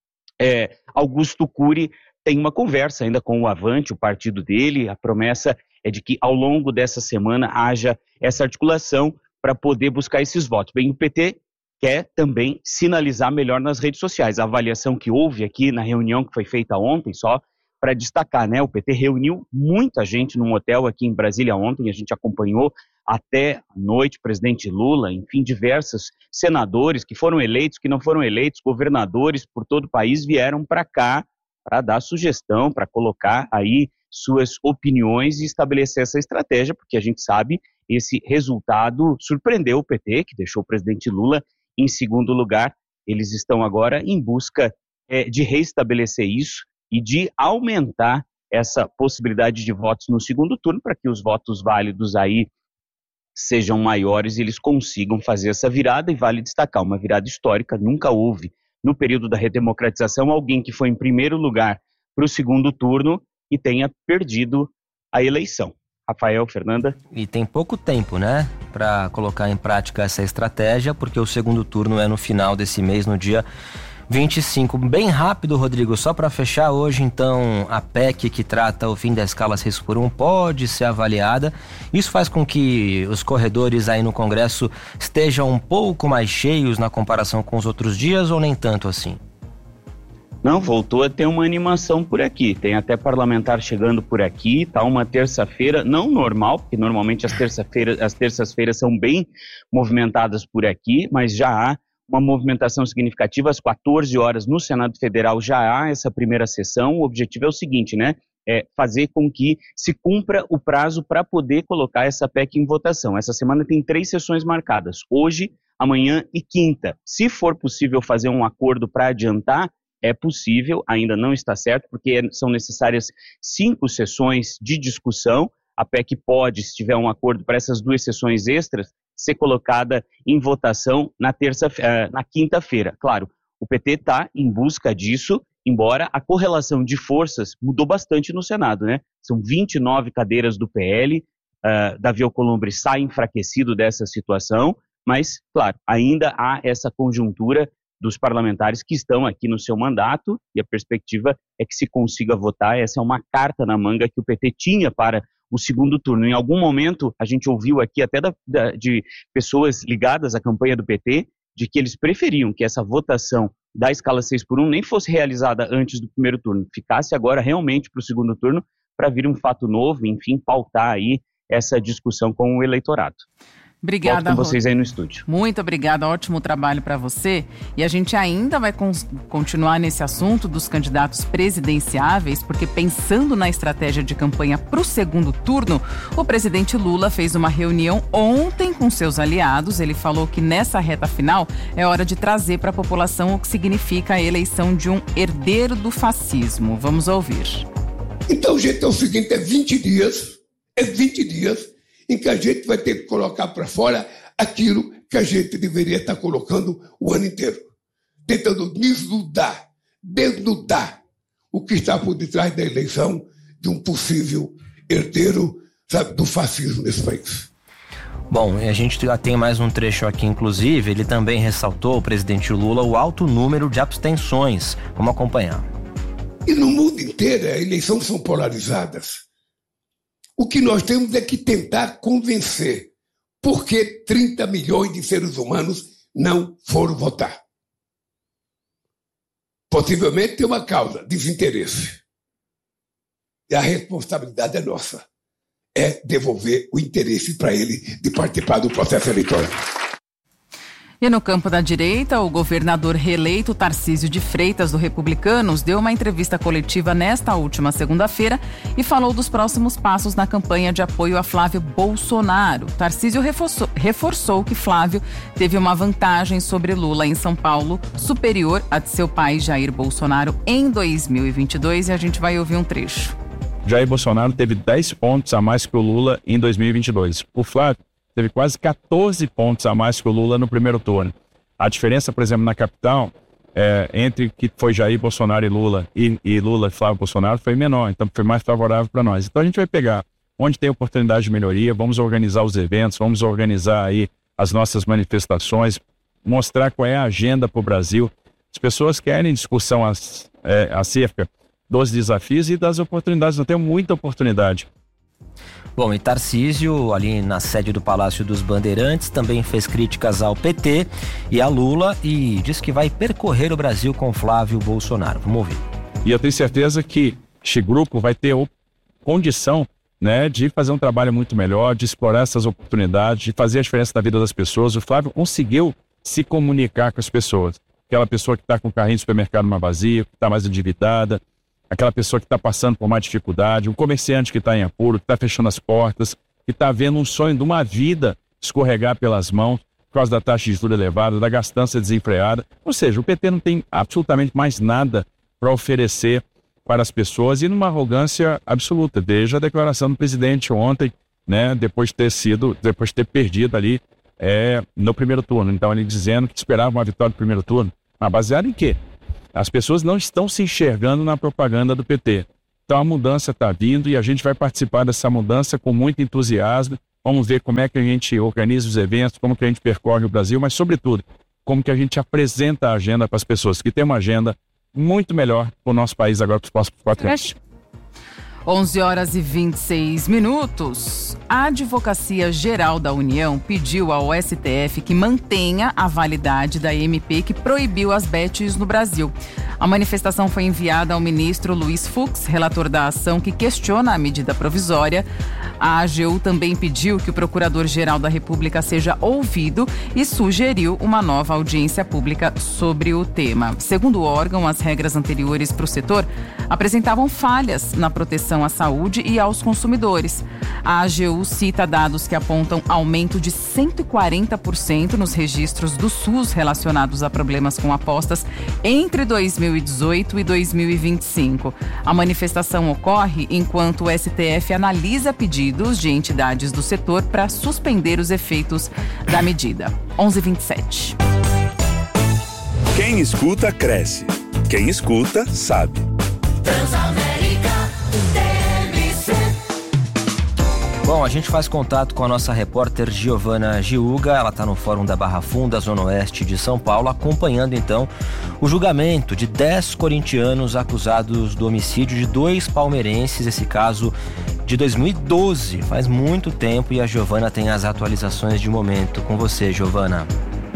é, Augusto Cury tem uma conversa ainda com o Avante, o partido dele, a promessa é de que ao longo dessa semana haja essa articulação para poder buscar esses votos. Bem, o P T quer também sinalizar melhor nas redes sociais. A avaliação que houve aqui na reunião que foi feita ontem, só para destacar, né? O P T reuniu muita gente num hotel aqui em Brasília ontem, a gente acompanhou até a noite, presidente Lula, enfim, diversos senadores que foram eleitos, que não foram eleitos, governadores por todo o país vieram para cá para dar sugestão, para colocar aí suas opiniões e estabelecer essa estratégia, porque a gente sabe esse resultado surpreendeu o P T, que deixou o presidente Lula em segundo lugar. Eles estão agora em busca é, de reestabelecer isso e de aumentar essa possibilidade de votos no segundo turno para que os votos válidos aí sejam maiores e eles consigam fazer essa virada. E vale destacar, uma virada histórica, nunca houve no período da redemocratização alguém que foi em primeiro lugar para o segundo turno e tenha perdido a eleição. Rafael, Fernanda. E tem pouco tempo, né, para colocar em prática essa estratégia, porque o segundo turno é no final desse mês, no dia vinte e cinco. Bem rápido, Rodrigo, só para fechar hoje, então, a P E C que trata o fim da escala seis por um pode ser avaliada. Isso faz com que os corredores aí no Congresso estejam um pouco mais cheios na comparação com os outros dias ou nem tanto assim? Não, voltou a ter uma animação por aqui, tem até parlamentar chegando por aqui, tá uma terça-feira, não normal, porque normalmente as terça-feiras, as terças-feiras são bem movimentadas por aqui, mas já há uma movimentação significativa, às quatorze horas no Senado Federal já há essa primeira sessão. O objetivo é o seguinte, né, é fazer com que se cumpra o prazo para poder colocar essa P E C em votação. Essa semana tem três sessões marcadas, hoje, amanhã e quinta. Se for possível fazer um acordo para adiantar, é possível, ainda não está certo, porque são necessárias cinco sessões de discussão. A P E C pode, se tiver um acordo para essas duas sessões extras, ser colocada em votação na, terça, na quinta-feira. Claro, o P T está em busca disso, embora a correlação de forças mudou bastante no Senado, né? São vinte e nove cadeiras do P L, uh, Davi Alcolumbre sai enfraquecido dessa situação, mas, claro, ainda há essa conjuntura dos parlamentares que estão aqui no seu mandato e a perspectiva é que se consiga votar. Essa é uma carta na manga que o P T tinha para o segundo turno. Em algum momento, a gente ouviu aqui até da, da, de pessoas ligadas à campanha do P T, de que eles preferiam que essa votação da escala seis por um nem fosse realizada antes do primeiro turno, ficasse agora realmente para o segundo turno, para vir um fato novo, enfim, pautar aí essa discussão com o eleitorado. Obrigada, Volto com vocês aí no estúdio. Muito obrigada, ótimo trabalho para você. E a gente ainda vai con- continuar nesse assunto dos candidatos presidenciáveis, porque pensando na estratégia de campanha para o segundo turno, o presidente Lula fez uma reunião ontem com seus aliados. Ele falou que nessa reta final é hora de trazer para a população o que significa a eleição de um herdeiro do fascismo. Vamos ouvir. Então, gente, é o seguinte, é vinte dias, é vinte dias em que a gente vai ter que colocar para fora aquilo que a gente deveria estar colocando o ano inteiro. Tentando desnudar, desnudar o que está por detrás da eleição de um possível herdeiro, sabe, do fascismo nesse país. Bom, a gente já tem mais um trecho aqui, inclusive, ele também ressaltou, o presidente Lula, o alto número de abstenções. Vamos acompanhar. E no mundo inteiro, as eleições são polarizadas. O que nós temos é que tentar convencer por que trinta milhões de seres humanos não foram votar. Possivelmente tem uma causa, desinteresse. E a responsabilidade é nossa. É devolver o interesse para ele de participar do processo eleitoral. E no campo da direita, o governador reeleito Tarcísio de Freitas, do Republicanos, deu uma entrevista coletiva nesta última segunda-feira e falou dos próximos passos na campanha de apoio a Flávio Bolsonaro. Tarcísio reforçou, reforçou que Flávio teve uma vantagem sobre Lula em São Paulo, superior à de seu pai, Jair Bolsonaro, em dois mil e vinte e dois, e a gente vai ouvir um trecho. Jair Bolsonaro teve dez pontos a mais que o Lula em dois mil e vinte e dois. O Flávio teve quase quatorze pontos a mais que o Lula no primeiro turno. A diferença, por exemplo, na capital, é, entre que foi Jair Bolsonaro e Lula, e, e Lula e Flávio Bolsonaro, foi menor, então foi mais favorável para nós. Então a gente vai pegar onde tem oportunidade de melhoria, vamos organizar os eventos, vamos organizar aí as nossas manifestações, mostrar qual é a agenda para o Brasil. As pessoas querem discussão as, é, acerca dos desafios e das oportunidades, nós temos muita oportunidade. Bom, e Tarcísio, ali na sede do Palácio dos Bandeirantes, também fez críticas ao P T e a Lula e disse que vai percorrer o Brasil com Flávio Bolsonaro. Vamos ouvir. E eu tenho certeza que este grupo vai ter condição, né, de fazer um trabalho muito melhor, de explorar essas oportunidades, de fazer a diferença na vida das pessoas. O Flávio conseguiu se comunicar com as pessoas. Aquela pessoa que está com o carrinho de supermercado mais vazio, que está mais endividada, aquela pessoa que está passando por mais dificuldade, um comerciante que está em apuro, que está fechando as portas, que está vendo um sonho de uma vida escorregar pelas mãos por causa da taxa de juros elevada, da gastança desenfreada. Ou seja, o P T não tem absolutamente mais nada para oferecer para as pessoas e numa arrogância absoluta, desde a declaração do presidente ontem, né, depois de ter sido, depois de ter perdido ali é, no primeiro turno. Então ele dizendo que esperava uma vitória no primeiro turno. Mas baseado em quê? As pessoas não estão se enxergando na propaganda do P T. Então a mudança está vindo e a gente vai participar dessa mudança com muito entusiasmo. Vamos ver como é que a gente organiza os eventos, como que a gente percorre o Brasil, mas sobretudo, como que a gente apresenta a agenda para as pessoas, que tem uma agenda muito melhor para o nosso país agora para os próximos quatro anos. onze horas e vinte e seis minutos. A Advocacia Geral da União pediu ao S T F que mantenha a validade da M P que proibiu as bets no Brasil. A manifestação foi enviada ao ministro Luiz Fux, relator da ação que questiona a medida provisória. A A G U também pediu que o Procurador-Geral da República seja ouvido e sugeriu uma nova audiência pública sobre o tema. Segundo o órgão, as regras anteriores para o setor apresentavam falhas na proteção à saúde e aos consumidores. A A G U cita dados que apontam aumento de cento e quarenta por cento nos registros do SUS relacionados a problemas com apostas entre dois mil e dezoito e dois mil e vinte e cinco. A manifestação ocorre enquanto o S T F analisa pedidos de entidades do setor para suspender os efeitos da medida. onze e vinte e sete. Quem escuta, cresce. Quem escuta, sabe. Transamérica T M C. Bom, a gente faz contato com a nossa repórter Giovana Giuga, ela está no Fórum da Barra Funda, Zona Oeste de São Paulo, acompanhando então o julgamento de dez corintianos acusados do homicídio de dois palmeirenses, esse caso de dois mil e doze, faz muito tempo, e a Giovana tem as atualizações de momento. Com você, Giovana.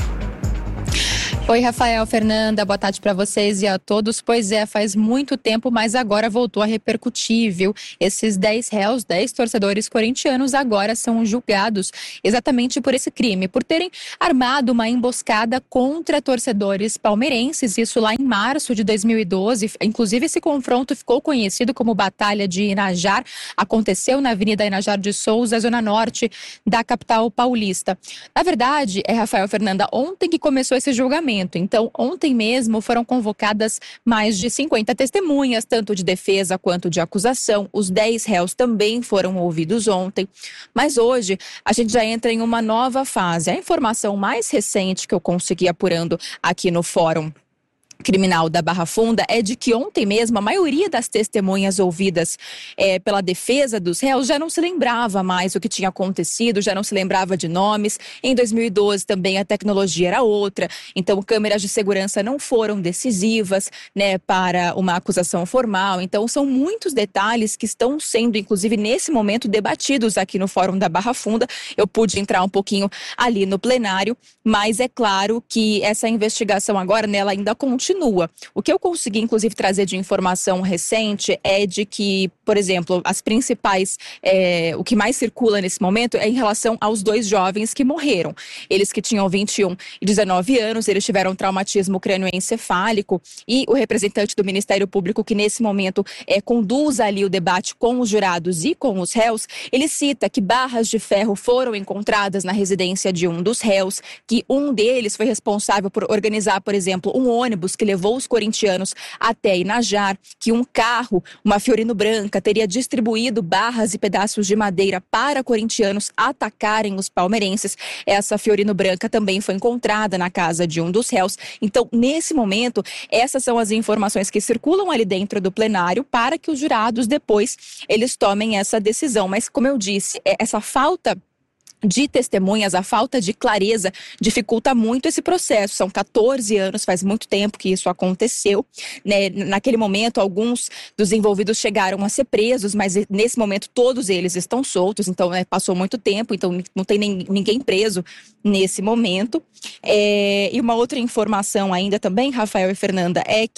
Oi, Rafael, Fernanda, boa tarde para vocês e a todos. Pois é, faz muito tempo, mas agora voltou a repercutir, viu? Esses dez réus, dez torcedores corintianos agora são julgados exatamente por esse crime, por terem armado uma emboscada contra torcedores palmeirenses, isso lá em março de dois mil e doze. Inclusive, esse confronto ficou conhecido como Batalha de Inajar, aconteceu na Avenida Inajar de Souza, zona norte da capital paulista. Na verdade, é, Rafael, Fernanda, ontem que começou esse julgamento. Então, ontem mesmo foram convocadas mais de cinquenta testemunhas, tanto de defesa quanto de acusação. Os dez réus também foram ouvidos ontem. Mas hoje a gente já entra em uma nova fase. A informação mais recente que eu consegui apurando aqui no Fórum Criminal da Barra Funda é de que ontem mesmo a maioria das testemunhas ouvidas é, pela defesa dos réus já não se lembrava mais o que tinha acontecido, já não se lembrava de nomes. Em dois mil e doze também a tecnologia era outra, então câmeras de segurança não foram decisivas, né, para uma acusação formal. Então são muitos detalhes que estão sendo, inclusive nesse momento, debatidos aqui no Fórum da Barra Funda. Eu pude entrar um pouquinho ali no plenário, mas é claro que essa investigação agora, né, ela ainda continua. O que eu consegui, inclusive, trazer de informação recente é de que, por exemplo, as principais, é, o que mais circula nesse momento é em relação aos dois jovens que morreram. Eles que tinham vinte e um e dezenove anos, eles tiveram traumatismo crânioencefálico, e o representante do Ministério Público, que nesse momento é, conduz ali o debate com os jurados e com os réus, ele cita que barras de ferro foram encontradas na residência de um dos réus, que um deles foi responsável por organizar, por exemplo, um ônibus que levou os corintianos até Inajar, que um carro, uma Fiorino branca, teria distribuído barras e pedaços de madeira para corintianos atacarem os palmeirenses. Essa Fiorino branca também foi encontrada na casa de um dos réus. Então, nesse momento, essas são as informações que circulam ali dentro do plenário para que os jurados depois eles tomem essa decisão. Mas, como eu disse, essa falta de testemunhas, a falta de clareza dificulta muito esse processo. São quatorze anos, faz muito tempo que isso aconteceu, né? Naquele momento, alguns dos envolvidos chegaram a ser presos, mas nesse momento todos eles estão soltos, então, né, passou muito tempo, então não tem nem, ninguém preso nesse momento. É, e uma outra informação ainda também, Rafael e Fernanda, é que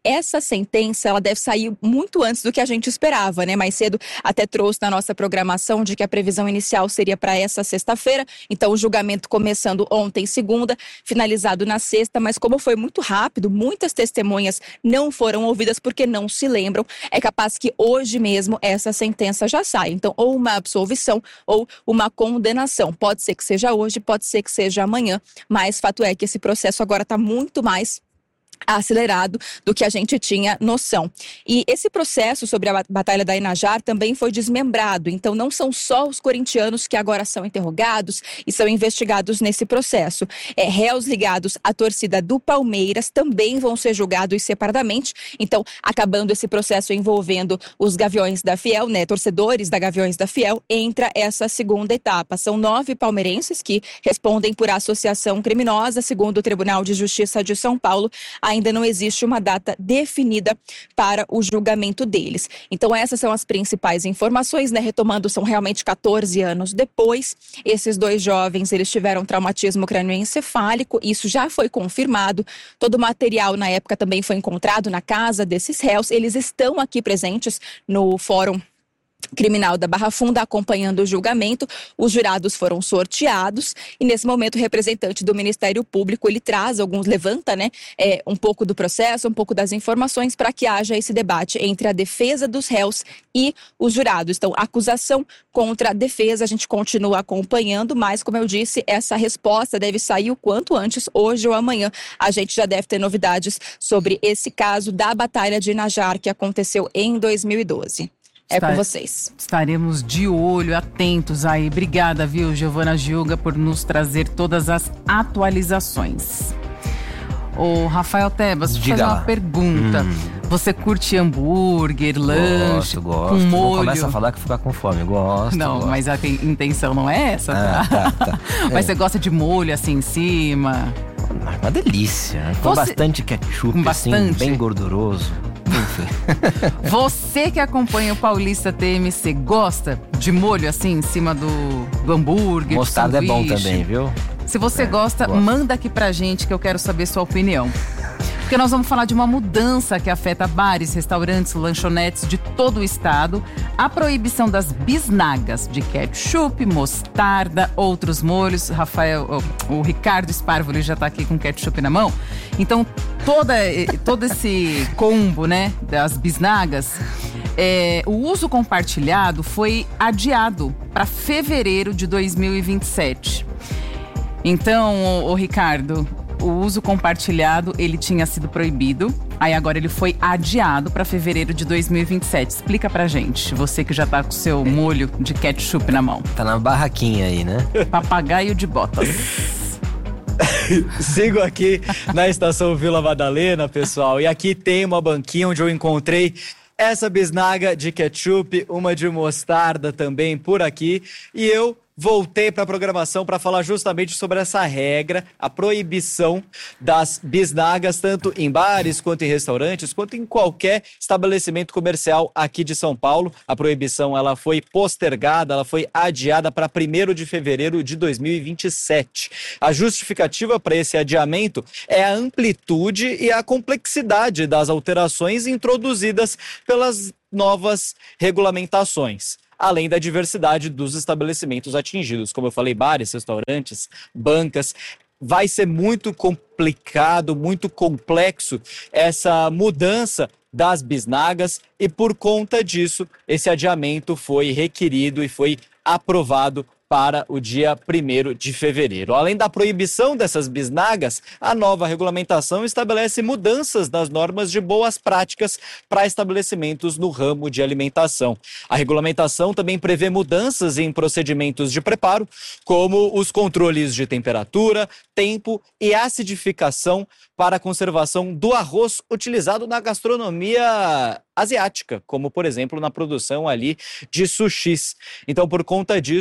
essa sentença, ela deve sair muito antes do que a gente esperava, né? Mais cedo até trouxe na nossa programação de que a previsão inicial seria para essa sexta-feira, então o julgamento começando ontem, segunda, finalizado na sexta, mas como foi muito rápido, muitas testemunhas não foram ouvidas porque não se lembram, é capaz que hoje mesmo essa sentença já saia. Então, ou uma absolvição ou uma condenação. Pode ser que seja hoje, pode ser que seja amanhã, mas fato é que esse processo agora está muito mais acelerado do que a gente tinha noção. E esse processo sobre a Batalha da Inhajar também foi desmembrado, então não são só os corintianos que agora são interrogados e são investigados nesse processo. É, réus ligados à torcida do Palmeiras também vão ser julgados separadamente, então acabando esse processo envolvendo os Gaviões da Fiel, né, torcedores da Gaviões da Fiel, entra essa segunda etapa. São nove palmeirenses que respondem por associação criminosa, segundo o Tribunal de Justiça de São Paulo. Ainda não existe uma data definida para o julgamento deles. Então essas são as principais informações, né? Retomando, são realmente quatorze anos depois. Esses dois jovens, eles tiveram traumatismo crânioencefálico, isso já foi confirmado. Todo o material na época também foi encontrado na casa desses réus. Eles estão aqui presentes no Fórum Criminal da Barra Funda acompanhando o julgamento. Os jurados foram sorteados e nesse momento o representante do Ministério Público, ele traz alguns, levanta, né, é, um pouco do processo, um pouco das informações para que haja esse debate entre a defesa dos réus e os jurados. Então, acusação contra a defesa, a gente continua acompanhando, mas como eu disse, essa resposta deve sair o quanto antes, hoje ou amanhã. A gente já deve ter novidades sobre esse caso da Batalha de Inhajar que aconteceu em dois mil e doze. É com vocês. Estaremos de olho, atentos aí. Obrigada, viu, Giovana Gilga, por nos trazer todas as atualizações. Ô, Rafael Tebas, deixa eu fazer uma pergunta. Hum. Você curte hambúrguer, lanche, gosto, gosto. com molho? Não começa a falar que fica com fome. Gosto. Não, gosto. Mas a intenção não é essa, tá? Ah, tá, tá. Mas é. você gosta de molho assim em cima? Uma delícia, né? Com Você... bastante ketchup, com bastante? assim, bem gorduroso. Você que acompanha o Paulista T M C, gosta de molho assim em cima do, do hambúrguer? Mostarda é bom também, viu? Se você é, gosta, gosto. manda aqui pra gente que eu quero saber sua opinião. Porque nós vamos falar de uma mudança que afeta bares, restaurantes, lanchonetes de todo o estado. A proibição das bisnagas de ketchup, mostarda, outros molhos. Rafael, o, o Ricardo Sparvoli já tá aqui com ketchup na mão. Então, toda, todo esse combo, né, das bisnagas, é, o uso compartilhado foi adiado para fevereiro de dois mil e vinte e sete. Então, o, o Ricardo, o uso compartilhado, ele tinha sido proibido, aí agora ele foi adiado para fevereiro de dois mil e vinte e sete. Explica pra gente, você que já tá com o seu molho de ketchup na mão. Tá na barraquinha aí, né? Papagaio de botas. Sigo aqui na estação Vila Madalena, pessoal, e aqui tem uma banquinha onde eu encontrei essa bisnaga de ketchup, uma de mostarda também por aqui, e eu voltei para a programação para falar justamente sobre essa regra, a proibição das bisnagas, tanto em bares, quanto em restaurantes, quanto em qualquer estabelecimento comercial aqui de São Paulo. A proibição ela foi postergada, ela foi adiada para primeiro de fevereiro de dois mil e vinte e sete. A justificativa para esse adiamento é a amplitude e a complexidade das alterações introduzidas pelas novas regulamentações, além da diversidade dos estabelecimentos atingidos. Como eu falei, bares, restaurantes, bancas. Vai ser muito complicado, muito complexo essa mudança das bisnagas e, por conta disso, esse adiamento foi requerido e foi aprovado para o dia primeiro de fevereiro. Além da proibição dessas bisnagas, a nova regulamentação estabelece mudanças nas normas de boas práticas para estabelecimentos no ramo de alimentação. A regulamentação também prevê mudanças em procedimentos de preparo, como os controles de temperatura, tempo e acidificação para a conservação do arroz utilizado na gastronomia asiática, como, por exemplo, na produção ali de sushis. Então, por conta disso,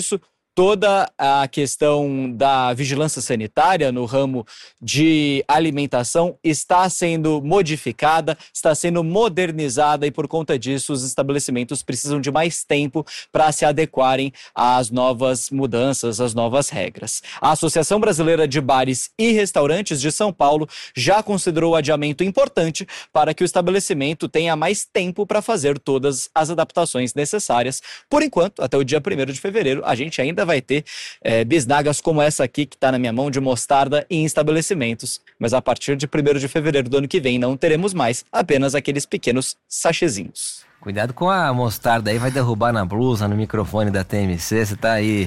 toda a questão da vigilância sanitária no ramo de alimentação está sendo modificada, está sendo modernizada e por conta disso os estabelecimentos precisam de mais tempo para se adequarem às novas mudanças, às novas regras. A Associação Brasileira de Bares e Restaurantes de São Paulo já considerou o adiamento importante para que o estabelecimento tenha mais tempo para fazer todas as adaptações necessárias. Por enquanto, até o dia primeiro de fevereiro, a gente ainda vai ter é, bisnagas como essa aqui que está na minha mão de mostarda em estabelecimentos. Mas a partir de primeiro de fevereiro do ano que vem não teremos mais, apenas aqueles pequenos sachezinhos. Cuidado com a mostarda aí, vai derrubar na blusa, no microfone da T M C, você tá aí...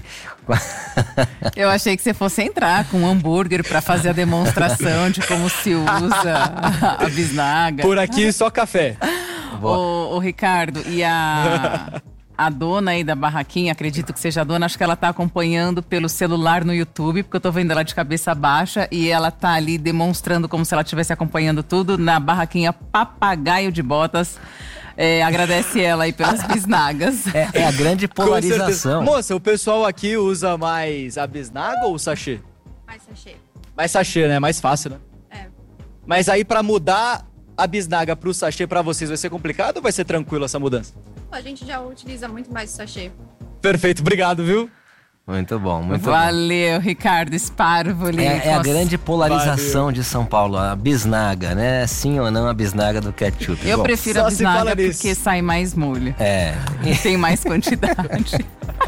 Eu achei que você fosse entrar com um hambúrguer para fazer a demonstração de como se usa a bisnaga. Por aqui só café. Ô, ô Ricardo, e a... A dona aí da barraquinha, acredito que seja a dona, acho que ela tá acompanhando pelo celular no YouTube, porque eu tô vendo ela de cabeça baixa e ela tá ali demonstrando como se ela estivesse acompanhando tudo na barraquinha Papagaio de Botas. É, agradece ela aí pelas bisnagas. É, é a grande polarização. Moça, o pessoal aqui usa mais a bisnaga ou o sachê? Mais sachê. Mais sachê, né? Mais fácil, né? É. Mas aí pra mudar a bisnaga pro sachê pra vocês vai ser complicado ou vai ser tranquilo essa mudança? A gente já utiliza muito mais o sachê. Perfeito, obrigado, viu? Muito bom, muito Valeu, bom. Ricardo Sparvoli. É, é a grande polarização Valeu. de São Paulo, a bisnaga, né? Sim ou não a bisnaga do ketchup? Eu bom, prefiro a bisnaga porque sai mais molho. É. E tem mais quantidade.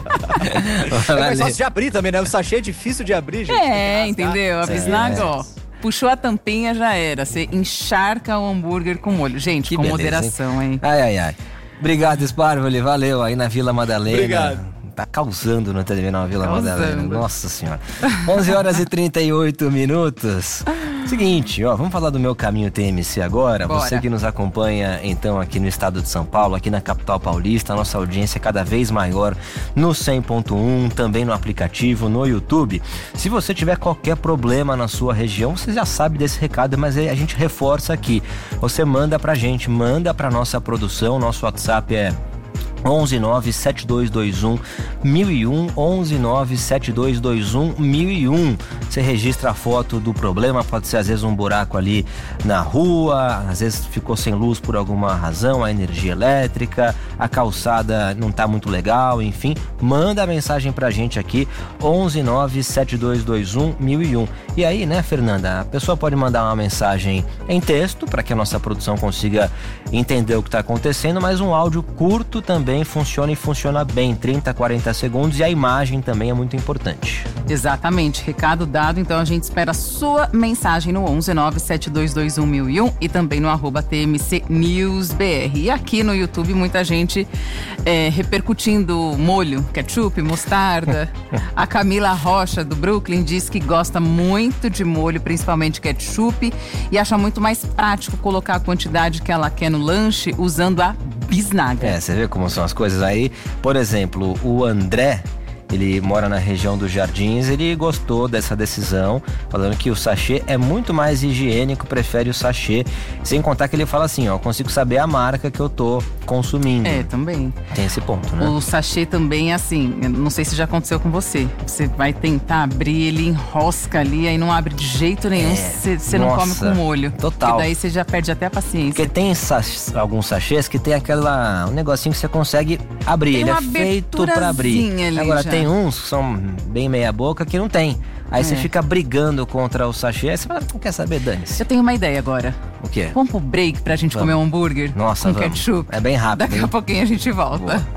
É mais fácil de abrir também, né? O sachê é difícil de abrir, gente. É, entendeu? A bisnaga, é. ó. Puxou a tampinha, já era. Você encharca o hambúrguer com molho. Gente, que com beleza, moderação, hein? hein? Ai, ai, ai. Obrigado, Sparvoli. Valeu aí na Vila Madalena. Obrigado. Tá causando no T V na Vila Causando. Madalena. Nossa Senhora. onze horas e trinta e oito minutos. Seguinte, ó, vamos falar do Meu Caminho T M C agora. Bora. Você que nos acompanha, então, aqui no estado de São Paulo, aqui na capital paulista, a nossa audiência é cada vez maior no cem ponto um, também no aplicativo, no YouTube. Se você tiver qualquer problema na sua região, você já sabe desse recado, mas a gente reforça aqui. Você manda pra gente, manda pra nossa produção, nosso WhatsApp é onze nove sete dois dois um mil e um, onze nove sete dois dois um mil e um. Você registra a foto do problema, pode ser às vezes um buraco ali na rua, às vezes ficou sem luz por alguma razão, a energia elétrica, a calçada não tá muito legal, enfim, manda a mensagem pra gente aqui, onze nove sete dois dois um mil e um. E aí, né, Fernanda, a pessoa pode mandar uma mensagem em texto para que a nossa produção consiga entender o que está acontecendo, mas um áudio curto também funciona e funciona bem, trinta, quarenta segundos, e a imagem também é muito importante. Exatamente, recado dado, então a gente espera a sua mensagem no onze nove sete dois dois um mil e um e também no arroba T M C News B R. E aqui no YouTube muita gente é, repercutindo molho, ketchup, mostarda. A Camila Rocha do Brooklyn diz que gosta muito de molho, principalmente ketchup, e acha muito mais prático colocar a quantidade que ela quer no lanche usando a bisnaga. É, você vê como são as coisas aí. Por exemplo, o André, ele mora na região dos Jardins, ele gostou dessa decisão, falando que o sachê é muito mais higiênico, prefere o sachê, sem contar que ele fala assim, ó, consigo saber a marca que eu tô consumindo. É, também. Tem esse ponto, né? O sachê também é assim, eu não sei se já aconteceu com você, você vai tentar abrir, ele enrosca ali, aí não abre de jeito nenhum, você é, não come com molho. Total. Porque daí você já perde até a paciência. Porque tem sach- alguns sachês que tem aquela, um negocinho que você consegue abrir, Tem ele uma é feito pra abrir. ali Agora já. tem uns que são bem meia boca que não tem. Aí É. você fica brigando contra o sachê, aí você fala, não quer saber, dane-se. Eu tenho uma ideia agora. O quê? Vamos pro break pra gente Vamos. comer um hambúrguer? Nossa, com vamos. ketchup. É bem rápido, Daqui hein? a pouquinho a gente volta.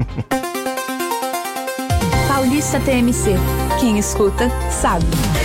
Paulista T M C. Quem escuta, sabe.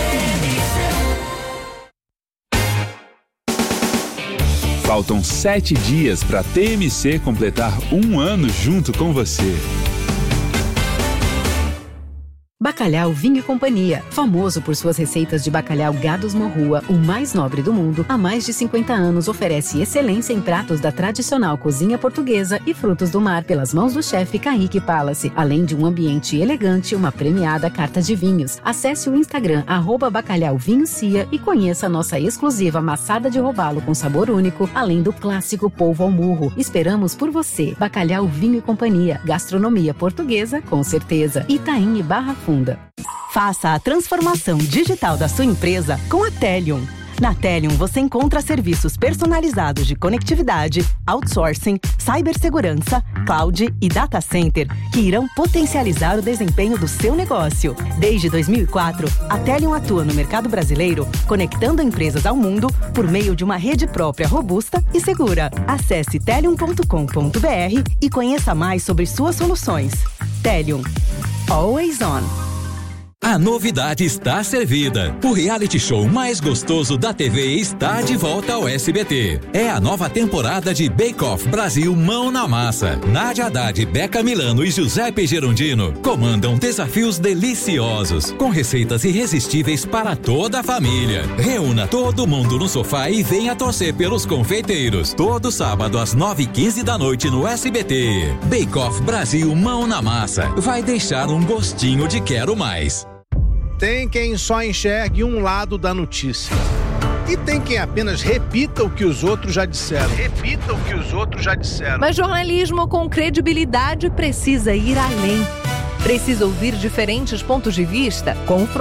Faltam sete dias para a T M C completar um ano junto com você. Bacalhau Vinho e Companhia, famoso por suas receitas de bacalhau Gados Morrua, o mais nobre do mundo, há mais de cinquenta anos oferece excelência em pratos da tradicional cozinha portuguesa e frutos do mar pelas mãos do chefe Kaique Palace, além de um ambiente elegante e uma premiada carta de vinhos. Acesse o Instagram arroba Bacalhau Vinho Cia e conheça a nossa exclusiva maçada de robalo com sabor único, além do clássico polvo ao murro. Esperamos por você. Bacalhau Vinho e Companhia, gastronomia portuguesa com certeza. Itaim e Barra Funda. Faça a transformação digital da sua empresa com a Telium. Na Telium você encontra serviços personalizados de conectividade, outsourcing, cibersegurança, cloud e data center que irão potencializar o desempenho do seu negócio. Desde dois mil e quatro, a Telium atua no mercado brasileiro, conectando empresas ao mundo por meio de uma rede própria robusta e segura. Acesse telium ponto com ponto b r e conheça mais sobre suas soluções. Telium. Always on. A novidade está servida. O reality show mais gostoso da T V está de volta ao S B T. É a nova temporada de Bake Off Brasil Mão na Massa. Nádia Haddad, Beca Milano e Giuseppe Gerondino comandam desafios deliciosos, com receitas irresistíveis para toda a família. Reúna todo mundo no sofá e venha torcer pelos confeiteiros. Todo sábado às nove e quinze da noite no S B T. Bake Off Brasil Mão na Massa. Vai deixar um gostinho de quero mais. Tem quem só enxergue um lado da notícia. E tem quem apenas repita o que os outros já disseram. Repita o que os outros já disseram. Mas jornalismo com credibilidade precisa ir além. Precisa ouvir diferentes pontos de vista, confrontar